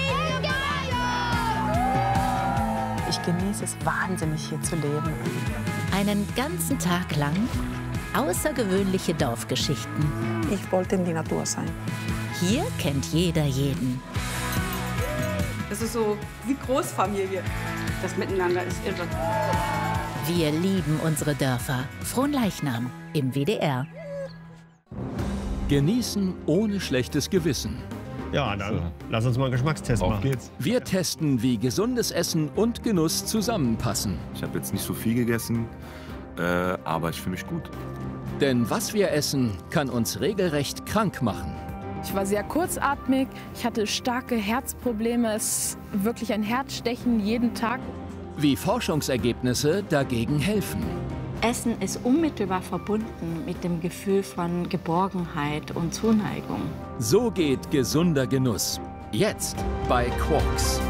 Ich genieße es wahnsinnig, hier zu leben. Einen ganzen Tag lang außergewöhnliche Dorfgeschichten. Ich wollte in die Natur sein. Hier kennt jeder jeden. Das ist so wie Großfamilie. Das Miteinander ist irre. Wir lieben unsere Dörfer. Fronleichnam im W D R. Genießen ohne schlechtes Gewissen. Ja, dann lass uns mal einen Geschmackstest Auf machen. geht's. Wir testen, wie gesundes Essen und Genuss zusammenpassen. Ich habe jetzt nicht so viel gegessen, äh, aber ich fühle mich gut. Denn was wir essen, kann uns regelrecht krank machen. Ich war sehr kurzatmig, ich hatte starke Herzprobleme, es ist wirklich ein Herzstechen jeden Tag. Wie Forschungsergebnisse dagegen helfen. Essen ist unmittelbar verbunden mit dem Gefühl von Geborgenheit und Zuneigung. So geht gesunder Genuss. Jetzt bei Quarks.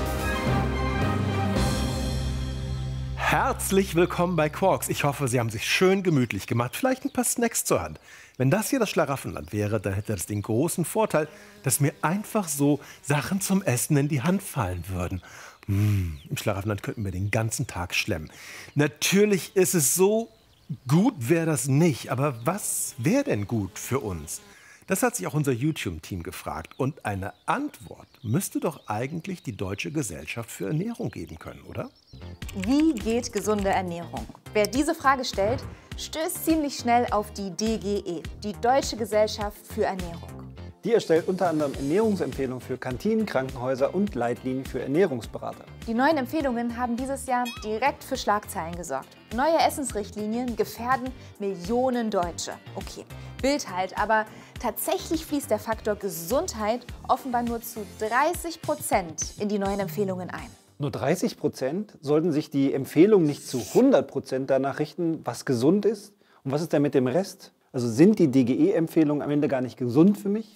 Herzlich willkommen bei Quarks. Ich hoffe, Sie haben sich schön gemütlich gemacht. Vielleicht ein paar Snacks zur Hand. Wenn das hier das Schlaraffenland wäre, dann hätte das den großen Vorteil, dass mir einfach so Sachen zum Essen in die Hand fallen würden. Mmh, im Schlaraffenland könnten wir den ganzen Tag schlemmen. Natürlich ist es so, gut wäre das nicht. Aber was wäre denn gut für uns? Das hat sich auch unser YouTube-Team gefragt. Und eine Antwort müsste doch eigentlich die Deutsche Gesellschaft für Ernährung geben können, oder? Wie geht gesunde Ernährung? Wer diese Frage stellt, stößt ziemlich schnell auf die D G E, die Deutsche Gesellschaft für Ernährung. Die erstellt unter anderem Ernährungsempfehlungen für Kantinen, Krankenhäuser und Leitlinien für Ernährungsberater. Die neuen Empfehlungen haben dieses Jahr direkt für Schlagzeilen gesorgt. Neue Essensrichtlinien gefährden Millionen Deutsche. Okay, Bild halt, aber tatsächlich fließt der Faktor Gesundheit offenbar nur zu dreißig Prozent in die neuen Empfehlungen ein. Nur dreißig Prozent? Sollten sich die Empfehlungen nicht zu hundert Prozent danach richten, was gesund ist? Und was ist denn mit dem Rest? Also sind die D G E-Empfehlungen am Ende gar nicht gesund für mich?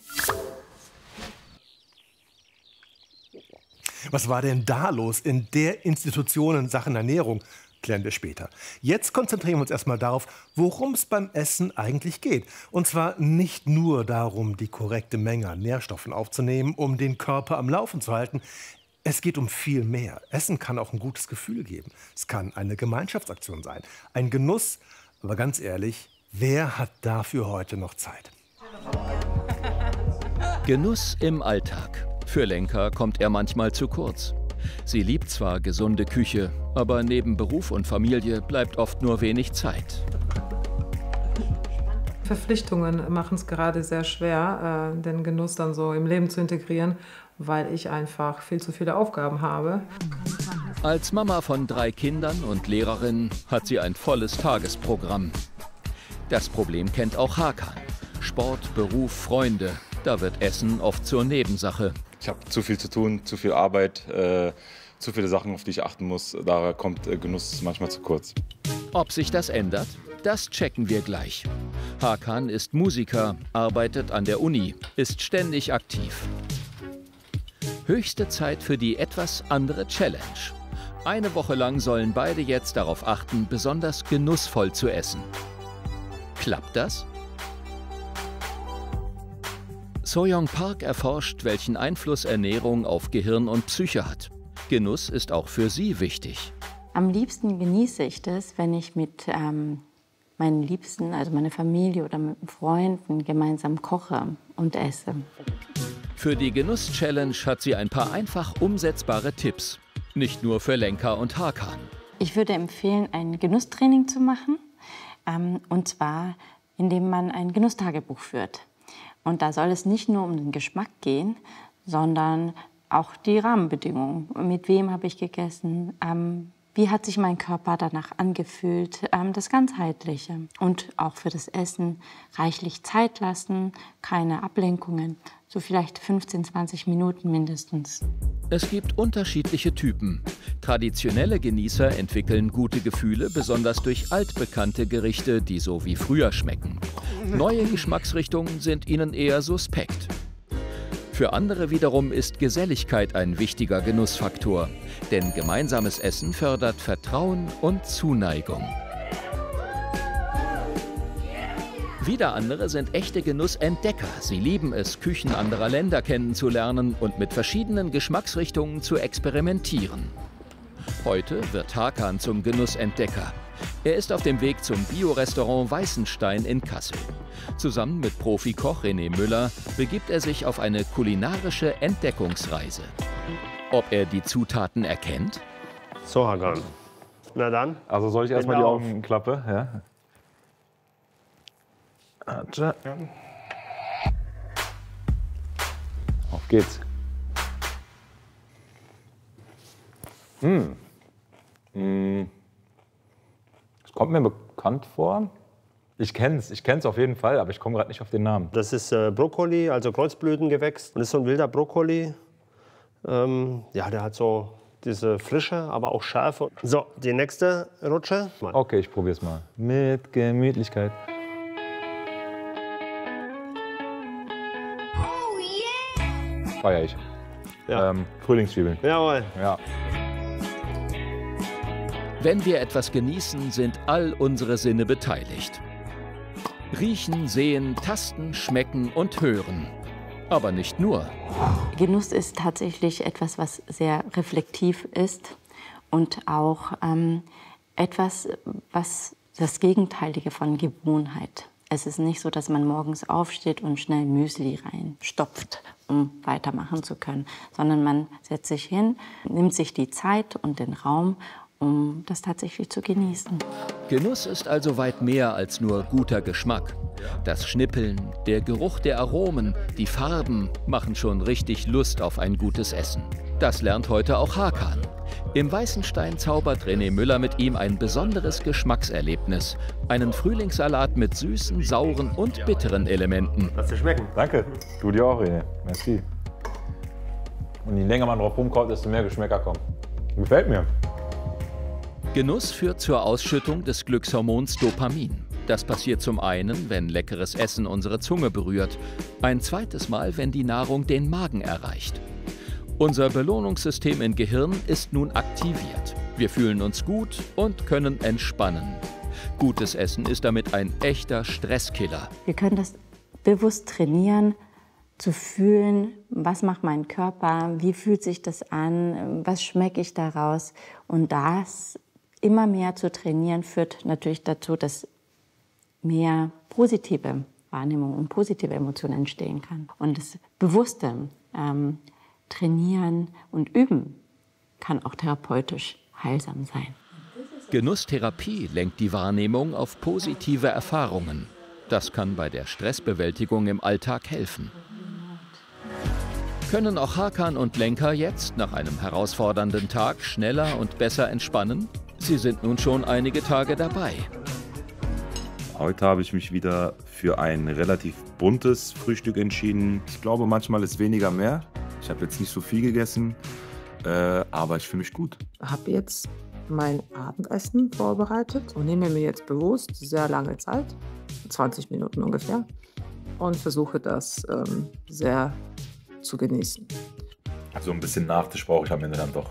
Was war denn da los in der Institution in Sachen Ernährung? Klären wir später. Jetzt konzentrieren wir uns erstmal darauf, worum es beim Essen eigentlich geht. Und zwar nicht nur darum, die korrekte Menge an Nährstoffen aufzunehmen, um den Körper am Laufen zu halten. Es geht um viel mehr. Essen kann auch ein gutes Gefühl geben. Es kann eine Gemeinschaftsaktion sein, ein Genuss. Aber ganz ehrlich, wer hat dafür heute noch Zeit? Genuss im Alltag. Für Lenka kommt er manchmal zu kurz. Sie liebt zwar gesunde Küche, aber neben Beruf und Familie bleibt oft nur wenig Zeit. Verpflichtungen machen es gerade sehr schwer, äh, den Genuss dann so im Leben zu integrieren, weil ich einfach viel zu viele Aufgaben habe. Als Mama von drei Kindern und Lehrerin hat sie ein volles Tagesprogramm. Das Problem kennt auch Hakan. Sport, Beruf, Freunde. Da wird Essen oft zur Nebensache. Ich habe zu viel zu tun, zu viel Arbeit, äh, zu viele Sachen, auf die ich achten muss. Da kommt äh, Genuss manchmal zu kurz. Ob sich das ändert? Das checken wir gleich. Hakan ist Musiker, arbeitet an der Uni, ist ständig aktiv. Höchste Zeit für die etwas andere Challenge. Eine Woche lang sollen beide jetzt darauf achten, besonders genussvoll zu essen. Klappt das? So-Young Park erforscht, welchen Einfluss Ernährung auf Gehirn und Psyche hat. Genuss ist auch für sie wichtig. Am liebsten genieße ich das, wenn ich mit ähm, meinen Liebsten, also meiner Familie oder mit Freunden gemeinsam koche und esse. Für die Genuss-Challenge hat sie ein paar einfach umsetzbare Tipps. Nicht nur für Lenka und Hakan. Ich würde empfehlen, ein Genusstraining zu machen. Ähm, und zwar, indem man ein Genusstagebuch führt. Und da soll es nicht nur um den Geschmack gehen, sondern auch die Rahmenbedingungen. Mit wem habe ich gegessen? Ähm, wie hat sich mein Körper danach angefühlt? Ähm, das Ganzheitliche. Und auch für das Essen reichlich Zeit lassen, keine Ablenkungen. So vielleicht fünfzehn, zwanzig Minuten mindestens. Es gibt unterschiedliche Typen. Traditionelle Genießer entwickeln gute Gefühle, besonders durch altbekannte Gerichte, die so wie früher schmecken. Neue Geschmacksrichtungen sind ihnen eher suspekt. Für andere wiederum ist Geselligkeit ein wichtiger Genussfaktor. Denn gemeinsames Essen fördert Vertrauen und Zuneigung. Wieder andere sind echte Genussentdecker. Sie lieben es, Küchen anderer Länder kennenzulernen und mit verschiedenen Geschmacksrichtungen zu experimentieren. Heute wird Hakan zum Genussentdecker. Er ist auf dem Weg zum Bio-Restaurant Weißenstein in Kassel. Zusammen mit Profikoch René Müller begibt er sich auf eine kulinarische Entdeckungsreise. Ob er die Zutaten erkennt? So, Hakan. Na dann. Also soll ich erstmal die Augen klappe? Ja. Auf geht's. Mmh. Mmh. kommt mir bekannt vor. Ich kenne es, ich kenne es auf jeden Fall, aber ich komme gerade nicht auf den Namen. Das ist äh, Brokkoli, also Kreuzblütengewächs. Und das ist so ein wilder Brokkoli. Ähm, ja, der hat so diese Frische, aber auch Schärfe. So, die nächste Rutsche. Okay, ich probiere es mal. Mit Gemütlichkeit. Feier ich. Ja. Ähm, Frühlingszwiebeln. Jawohl. Ja. Wenn wir etwas genießen, sind all unsere Sinne beteiligt. Riechen, sehen, tasten, schmecken und hören. Aber nicht nur. Genuss ist tatsächlich etwas, was sehr reflektiv ist und auch ähm, etwas, was das Gegenteilige von Gewohnheit. Es ist nicht so, dass man morgens aufsteht und schnell Müsli reinstopft, um weitermachen zu können, sondern man setzt sich hin, nimmt sich die Zeit und den Raum, um das tatsächlich zu genießen. Genuss ist also weit mehr als nur guter Geschmack. Das Schnippeln, der Geruch der Aromen, die Farben machen schon richtig Lust auf ein gutes Essen. Das lernt heute auch Hakan. Im Weißenstein zaubert René Müller mit ihm ein besonderes Geschmackserlebnis. Einen Frühlingssalat mit süßen, sauren und bitteren Elementen. Lass dir schmecken. Danke. Du dir auch, René. Merci. Und je länger man drauf rumkaut, desto mehr Geschmäcker kommen. Gefällt mir. Genuss führt zur Ausschüttung des Glückshormons Dopamin. Das passiert zum einen, wenn leckeres Essen unsere Zunge berührt. Ein zweites Mal, wenn die Nahrung den Magen erreicht. Unser Belohnungssystem im Gehirn ist nun aktiviert. Wir fühlen uns gut und können entspannen. Gutes Essen ist damit ein echter Stresskiller. Wir können das bewusst trainieren, zu fühlen, was macht mein Körper, wie fühlt sich das an, was schmecke ich daraus. Und das immer mehr zu trainieren führt natürlich dazu, dass mehr positive Wahrnehmung und positive Emotionen entstehen kann. Und das bewusste ähm, Trainieren und Üben kann auch therapeutisch heilsam sein. Genusstherapie lenkt die Wahrnehmung auf positive Erfahrungen. Das kann bei der Stressbewältigung im Alltag helfen. Können auch Hakan und Lenka jetzt nach einem herausfordernden Tag schneller und besser entspannen? Sie sind nun schon einige Tage dabei. Heute habe ich mich wieder für ein relativ buntes Frühstück entschieden. Ich glaube, manchmal ist weniger mehr. Ich habe jetzt nicht so viel gegessen, äh, aber ich fühle mich gut. Ich habe jetzt mein Abendessen vorbereitet und nehme mir jetzt bewusst sehr lange Zeit, zwanzig Minuten ungefähr, und versuche das ähm, sehr zu genießen. So ein bisschen Nachtisch brauche ich am Ende dann doch.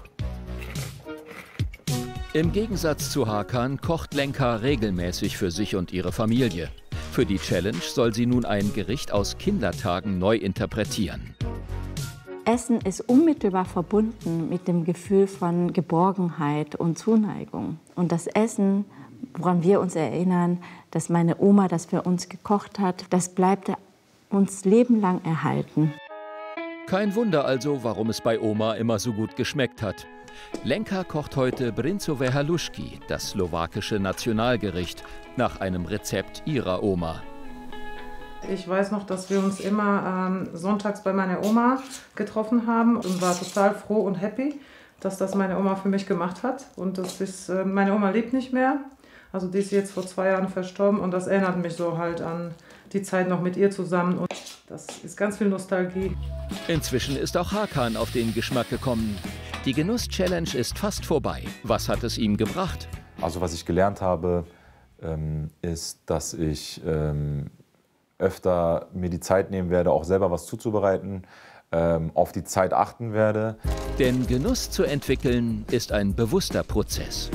Im Gegensatz zu Hakan kocht Lenka regelmäßig für sich und ihre Familie. Für die Challenge soll sie nun ein Gericht aus Kindertagen neu interpretieren. Essen ist unmittelbar verbunden mit dem Gefühl von Geborgenheit und Zuneigung. Und das Essen, woran wir uns erinnern, dass meine Oma das für uns gekocht hat, das bleibt uns lebenlang erhalten. Kein Wunder also, warum es bei Oma immer so gut geschmeckt hat. Lenka kocht heute Brinzové halušky, das slowakische Nationalgericht, nach einem Rezept ihrer Oma. Ich weiß noch, dass wir uns immer ähm, sonntags bei meiner Oma getroffen haben und war total froh und happy, dass das meine Oma für mich gemacht hat. Und das ist, äh, meine Oma lebt nicht mehr, also die ist jetzt vor zwei Jahren verstorben und das erinnert mich so halt an die Zeit noch mit ihr zusammen. Und das ist ganz viel Nostalgie. Inzwischen ist auch Hakan auf den Geschmack gekommen. Die Genuss-Challenge ist fast vorbei. Was hat es ihm gebracht? Also was ich gelernt habe, ähm, ist, dass ich ähm, öfter mir die Zeit nehmen werde, auch selber was zuzubereiten, ähm, auf die Zeit achten werde. Denn Genuss zu entwickeln ist ein bewusster Prozess.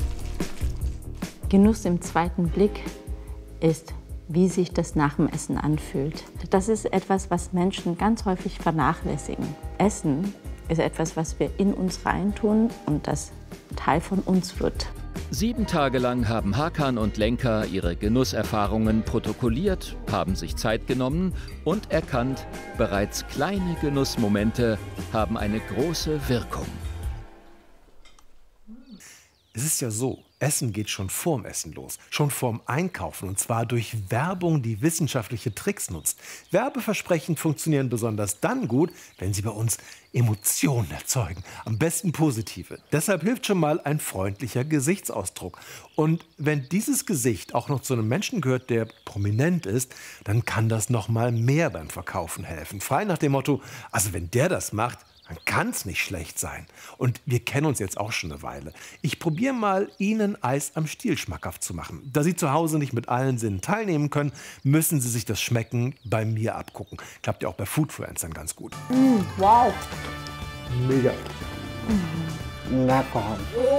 Genuss im zweiten Blick ist, wie sich das nach dem Essen anfühlt. Das ist etwas, was Menschen ganz häufig vernachlässigen. Essen ist etwas, was wir in uns reintun und das Teil von uns wird. Sieben Tage lang haben Hakan und Lenka ihre Genusserfahrungen protokolliert, haben sich Zeit genommen und erkannt, bereits kleine Genussmomente haben eine große Wirkung. Es ist ja so, Essen geht schon vorm Essen los, schon vorm Einkaufen, und zwar durch Werbung, die wissenschaftliche Tricks nutzt. Werbeversprechen funktionieren besonders dann gut, wenn sie bei uns Emotionen erzeugen, am besten positive. Deshalb hilft schon mal ein freundlicher Gesichtsausdruck. Und wenn dieses Gesicht auch noch zu einem Menschen gehört, der prominent ist, dann kann das noch mal mehr beim Verkaufen helfen. Frei nach dem Motto, also wenn der das macht, dann kann es nicht schlecht sein. Und wir kennen uns jetzt auch schon eine Weile. Ich probiere mal, Ihnen Eis am Stiel schmackhaft zu machen. Da Sie zu Hause nicht mit allen Sinnen teilnehmen können, müssen Sie sich das Schmecken bei mir abgucken. Klappt ja auch bei Foodfluencern ganz gut. Mm, wow. Mega. Mm. Lecker.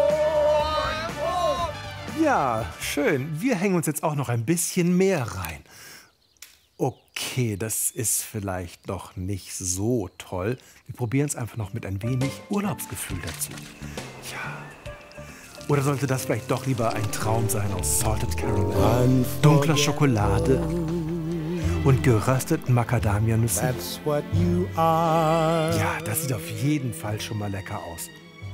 Ja, schön. Wir hängen uns jetzt auch noch ein bisschen mehr rein. Okay, das ist vielleicht noch nicht so toll. Wir probieren es einfach noch mit ein wenig Urlaubsgefühl dazu. Ja. Oder sollte das vielleicht doch lieber ein Traum sein aus Salted Caramel, dunkler Schokolade und gerösteten Macadamia-Nüssen? Ja, das sieht auf jeden Fall schon mal lecker aus.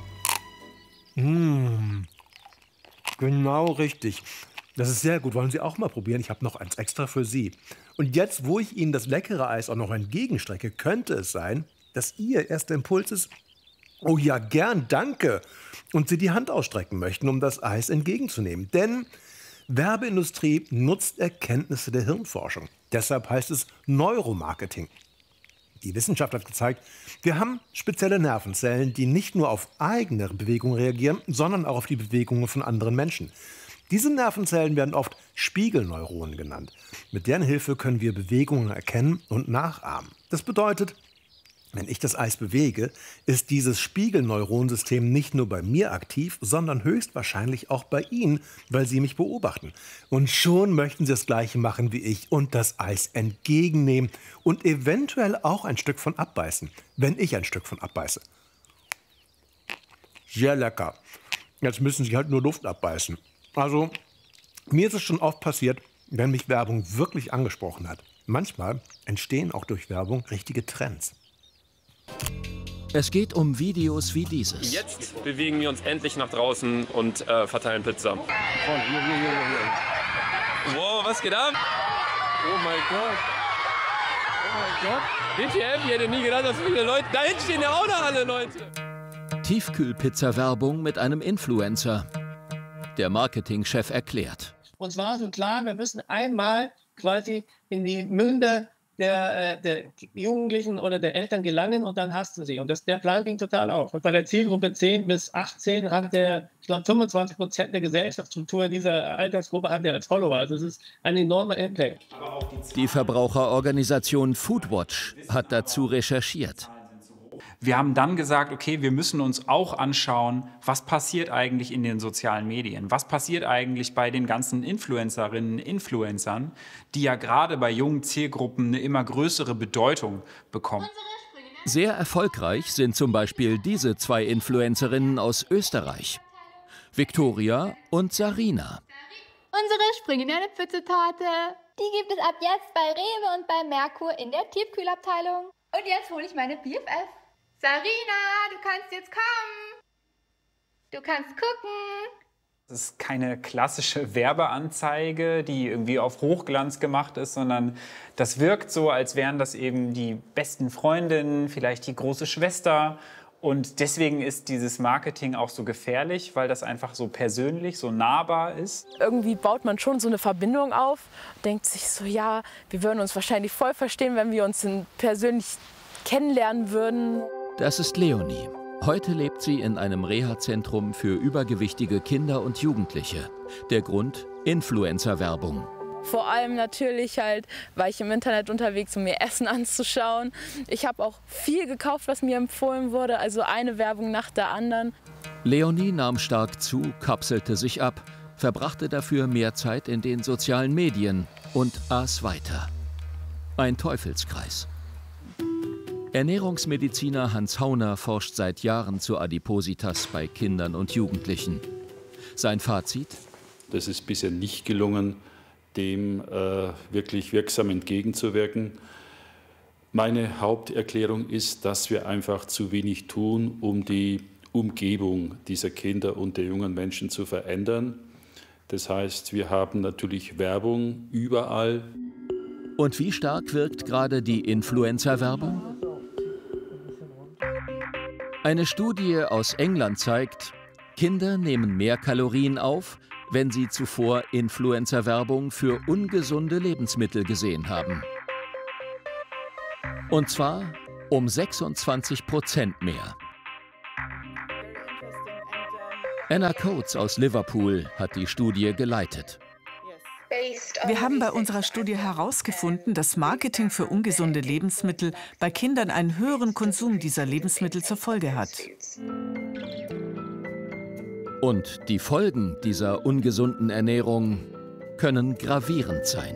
Mmh, genau richtig. Das ist sehr gut. Wollen Sie auch mal probieren? Ich habe noch eins extra für Sie. Und jetzt, wo ich Ihnen das leckere Eis auch noch entgegenstrecke, könnte es sein, dass Ihr erster Impuls ist, oh ja, gern, danke, und Sie die Hand ausstrecken möchten, um das Eis entgegenzunehmen. Denn Werbeindustrie nutzt Erkenntnisse der Hirnforschung. Deshalb heißt es Neuromarketing. Die Wissenschaft hat gezeigt, wir haben spezielle Nervenzellen, die nicht nur auf eigene Bewegungen reagieren, sondern auch auf die Bewegungen von anderen Menschen. Diese Nervenzellen werden oft Spiegelneuronen genannt. Mit deren Hilfe können wir Bewegungen erkennen und nachahmen. Das bedeutet, wenn ich das Eis bewege, ist dieses Spiegelneuronensystem nicht nur bei mir aktiv, sondern höchstwahrscheinlich auch bei Ihnen, weil Sie mich beobachten. Und schon möchten Sie das Gleiche machen wie ich und das Eis entgegennehmen und eventuell auch ein Stück von abbeißen, wenn ich ein Stück von abbeiße. Sehr lecker. Jetzt müssen Sie halt nur Luft abbeißen. Also, mir ist es schon oft passiert, wenn mich Werbung wirklich angesprochen hat. Manchmal entstehen auch durch Werbung richtige Trends. Es geht um Videos wie dieses. Jetzt bewegen wir uns endlich nach draußen und äh, verteilen Pizza. Wow, was geht ab? Oh mein Gott. Oh mein Gott. D T F, ich hätte nie gedacht, dass so viele Leute... Da hinten stehen ja auch noch alle Leute. Tiefkühlpizza-Werbung mit einem Influencer. Der Marketingchef erklärt. Uns war so klar, wir müssen einmal quasi in die Münder der, der Jugendlichen oder der Eltern gelangen und dann hast du sie. Und das, der Plan ging total auf. Und bei der Zielgruppe zehn bis achtzehn hat der, ich glaube, fünfundzwanzig Prozent der Gesellschaftsstruktur dieser Altersgruppe hat der als Follower. Also das ist ein enormer Impact. Die Verbraucherorganisation Foodwatch hat dazu recherchiert. Wir haben dann gesagt, okay, wir müssen uns auch anschauen, was passiert eigentlich in den sozialen Medien? Was passiert eigentlich bei den ganzen Influencerinnen, Influencern, die ja gerade bei jungen Zielgruppen eine immer größere Bedeutung bekommen? Sehr erfolgreich sind zum Beispiel diese zwei Influencerinnen aus Österreich. Viktoria und Sarina. Unsere springende Pfütze-Torte. Die gibt es ab jetzt bei Rewe und bei Merkur in der Tiefkühlabteilung. Und jetzt hole ich meine B F F. Sarina, du kannst jetzt kommen. Du kannst gucken. Das ist keine klassische Werbeanzeige, die irgendwie auf Hochglanz gemacht ist, sondern das wirkt so, als wären das eben die besten Freundinnen, vielleicht die große Schwester. Und deswegen ist dieses Marketing auch so gefährlich, weil das einfach so persönlich, so nahbar ist. Irgendwie baut man schon so eine Verbindung auf, denkt sich so, ja, wir würden uns wahrscheinlich voll verstehen, wenn wir uns persönlich kennenlernen würden. Das ist Leonie. Heute lebt sie in einem Reha-Zentrum für übergewichtige Kinder und Jugendliche. Der Grund? Influencer-Werbung. Vor allem natürlich halt, war ich im Internet unterwegs, um mir Essen anzuschauen. Ich habe auch viel gekauft, was mir empfohlen wurde, also eine Werbung nach der anderen. Leonie nahm stark zu, kapselte sich ab, verbrachte dafür mehr Zeit in den sozialen Medien und aß weiter. Ein Teufelskreis. Ernährungsmediziner Hans Hauner forscht seit Jahren zu Adipositas bei Kindern und Jugendlichen. Sein Fazit? Das ist bisher nicht gelungen, dem äh, wirklich wirksam entgegenzuwirken. Meine Haupterklärung ist, dass wir einfach zu wenig tun, um die Umgebung dieser Kinder und der jungen Menschen zu verändern. Das heißt, wir haben natürlich Werbung überall. Und wie stark wirkt gerade die Influencer-Werbung? Eine Studie aus England zeigt, Kinder nehmen mehr Kalorien auf, wenn sie zuvor Influencer-Werbung für ungesunde Lebensmittel gesehen haben. Und zwar um sechsundzwanzig Prozent mehr. Anna Coates aus Liverpool hat die Studie geleitet. Wir haben bei unserer Studie herausgefunden, dass Marketing für ungesunde Lebensmittel bei Kindern einen höheren Konsum dieser Lebensmittel zur Folge hat. Und die Folgen dieser ungesunden Ernährung können gravierend sein.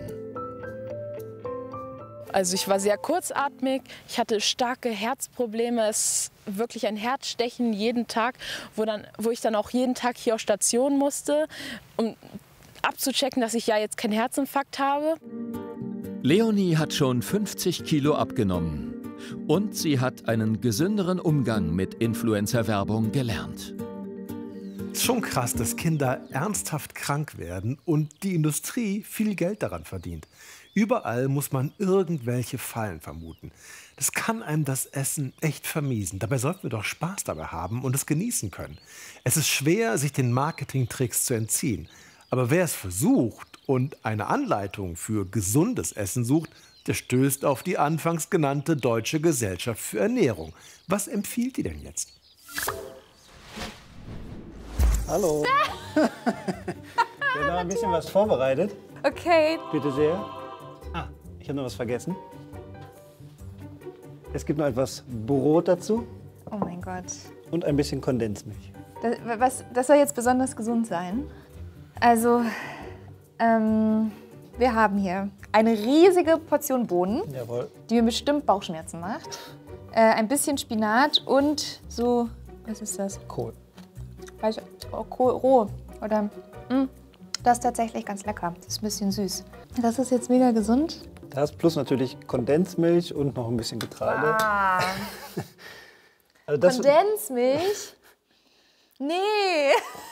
Also ich war sehr kurzatmig, ich hatte starke Herzprobleme, es ist wirklich ein Herzstechen jeden Tag, wo, dann, wo ich dann auch jeden Tag hier auf Station musste, um abzuchecken, dass ich ja jetzt keinen Herzinfarkt habe. Leonie hat schon fünfzig Kilo abgenommen und sie hat einen gesünderen Umgang mit Influencer-Werbung gelernt. Es ist schon krass, dass Kinder ernsthaft krank werden und die Industrie viel Geld daran verdient. Überall muss man irgendwelche Fallen vermuten. Das kann einem das Essen echt vermiesen. Dabei sollten wir doch Spaß dabei haben und es genießen können. Es ist schwer, sich den Marketingtricks zu entziehen. Aber wer es versucht und eine Anleitung für gesundes Essen sucht, der stößt auf die anfangs genannte Deutsche Gesellschaft für Ernährung. Was empfiehlt die denn jetzt? Hallo. Ich habe noch ein bisschen was vorbereitet. Okay. Bitte sehr. Ah, ich habe noch was vergessen. Es gibt noch etwas Brot dazu. Oh mein Gott. Und ein bisschen Kondensmilch. Das, was, das soll jetzt besonders gesund sein. Also, ähm, wir haben hier eine riesige Portion Bohnen, Jawohl. die mir bestimmt Bauchschmerzen macht. Äh, ein bisschen Spinat und so, was ist das? Kohl. Weiß ich, oh, Kohl roh. Oder, mh, das ist tatsächlich ganz lecker. Das ist ein bisschen süß. Das ist jetzt mega gesund. Das plus natürlich Kondensmilch und noch ein bisschen Getreide. Ah. Also das, Kondensmilch? Nee.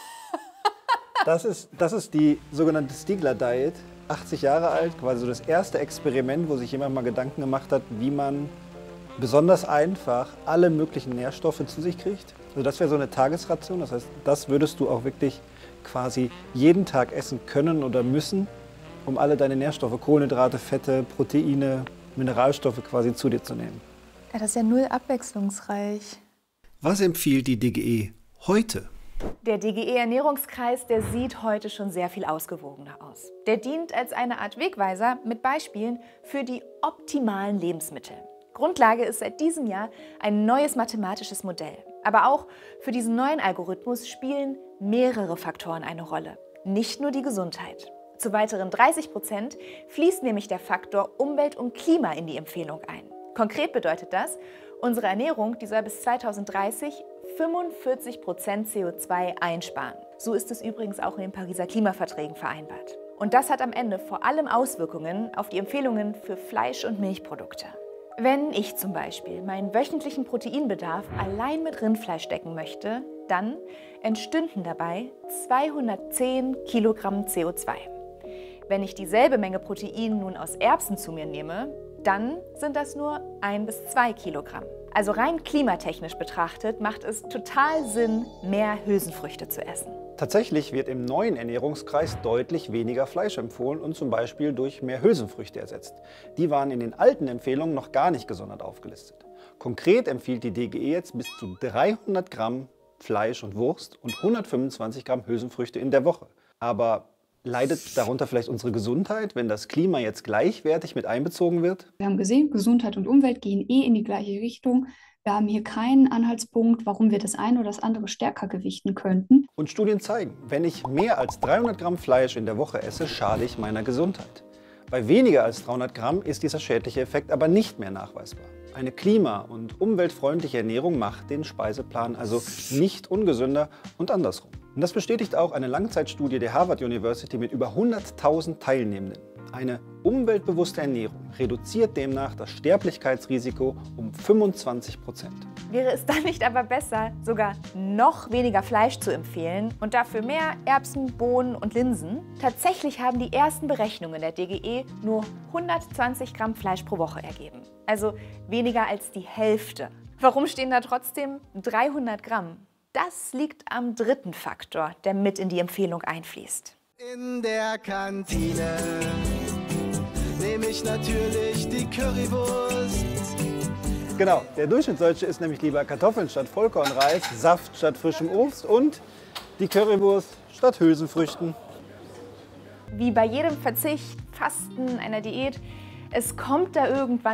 das, ist, das ist die sogenannte Stigler Diet. achtzig Jahre alt, quasi so das erste Experiment, wo sich jemand mal Gedanken gemacht hat, wie man besonders einfach alle möglichen Nährstoffe zu sich kriegt. Also das wäre so eine Tagesration. Das heißt, das würdest du auch wirklich quasi jeden Tag essen können oder müssen, um alle deine Nährstoffe, Kohlenhydrate, Fette, Proteine, Mineralstoffe quasi zu dir zu nehmen. Ja, das ist ja null abwechslungsreich. Was empfiehlt die D G E heute? Der D G E-Ernährungskreis, der sieht heute schon sehr viel ausgewogener aus. Der dient als eine Art Wegweiser mit Beispielen für die optimalen Lebensmittel. Grundlage ist seit diesem Jahr ein neues mathematisches Modell. Aber auch für diesen neuen Algorithmus spielen mehrere Faktoren eine Rolle, nicht nur die Gesundheit. Zu weiteren dreißig Prozent fließt nämlich der Faktor Umwelt und Klima in die Empfehlung ein. Konkret bedeutet das, unsere Ernährung, die soll bis zweitausenddreißig fünfundvierzig Prozent C O zwei einsparen. So ist es übrigens auch in den Pariser Klimaverträgen vereinbart. Und das hat am Ende vor allem Auswirkungen auf die Empfehlungen für Fleisch- und Milchprodukte. Wenn ich zum Beispiel meinen wöchentlichen Proteinbedarf allein mit Rindfleisch decken möchte, dann entstünden dabei zweihundertzehn Kilogramm C O zwei. Wenn ich dieselbe Menge Protein nun aus Erbsen zu mir nehme, dann sind das nur ein bis zwei Kilogramm. Also rein klimatechnisch betrachtet macht es total Sinn, mehr Hülsenfrüchte zu essen. Tatsächlich wird im neuen Ernährungskreis deutlich weniger Fleisch empfohlen und zum Beispiel durch mehr Hülsenfrüchte ersetzt. Die waren in den alten Empfehlungen noch gar nicht gesondert aufgelistet. Konkret empfiehlt die D G E jetzt bis zu dreihundert Gramm Fleisch und Wurst und hundertfünfundzwanzig Gramm Hülsenfrüchte in der Woche. Aber leidet darunter vielleicht unsere Gesundheit, wenn das Klima jetzt gleichwertig mit einbezogen wird? Wir haben gesehen, Gesundheit und Umwelt gehen eh in die gleiche Richtung. Wir haben hier keinen Anhaltspunkt, warum wir das eine oder das andere stärker gewichten könnten. Und Studien zeigen, wenn ich mehr als dreihundert Gramm Fleisch in der Woche esse, schade ich meiner Gesundheit. Bei weniger als dreihundert Gramm ist dieser schädliche Effekt aber nicht mehr nachweisbar. Eine klima- und umweltfreundliche Ernährung macht den Speiseplan also nicht ungesünder und andersrum. Und das bestätigt auch eine Langzeitstudie der Harvard University mit über hunderttausend Teilnehmenden. Eine umweltbewusste Ernährung reduziert demnach das Sterblichkeitsrisiko um fünfundzwanzig Prozent. Wäre es dann nicht aber besser, sogar noch weniger Fleisch zu empfehlen und dafür mehr Erbsen, Bohnen und Linsen? Tatsächlich haben die ersten Berechnungen der D G E nur hundertzwanzig Gramm Fleisch pro Woche ergeben. Also weniger als die Hälfte. Warum stehen da trotzdem dreihundert Gramm? Das liegt am dritten Faktor, der mit in die Empfehlung einfließt. In der Kantine nehme ich natürlich die Currywurst. Genau, der Durchschnittsdeutsche isst nämlich lieber Kartoffeln statt Vollkornreis, Saft statt frischem Obst und die Currywurst statt Hülsenfrüchten. Wie bei jedem Verzicht, Fasten, einer Diät, es kommt da irgendwann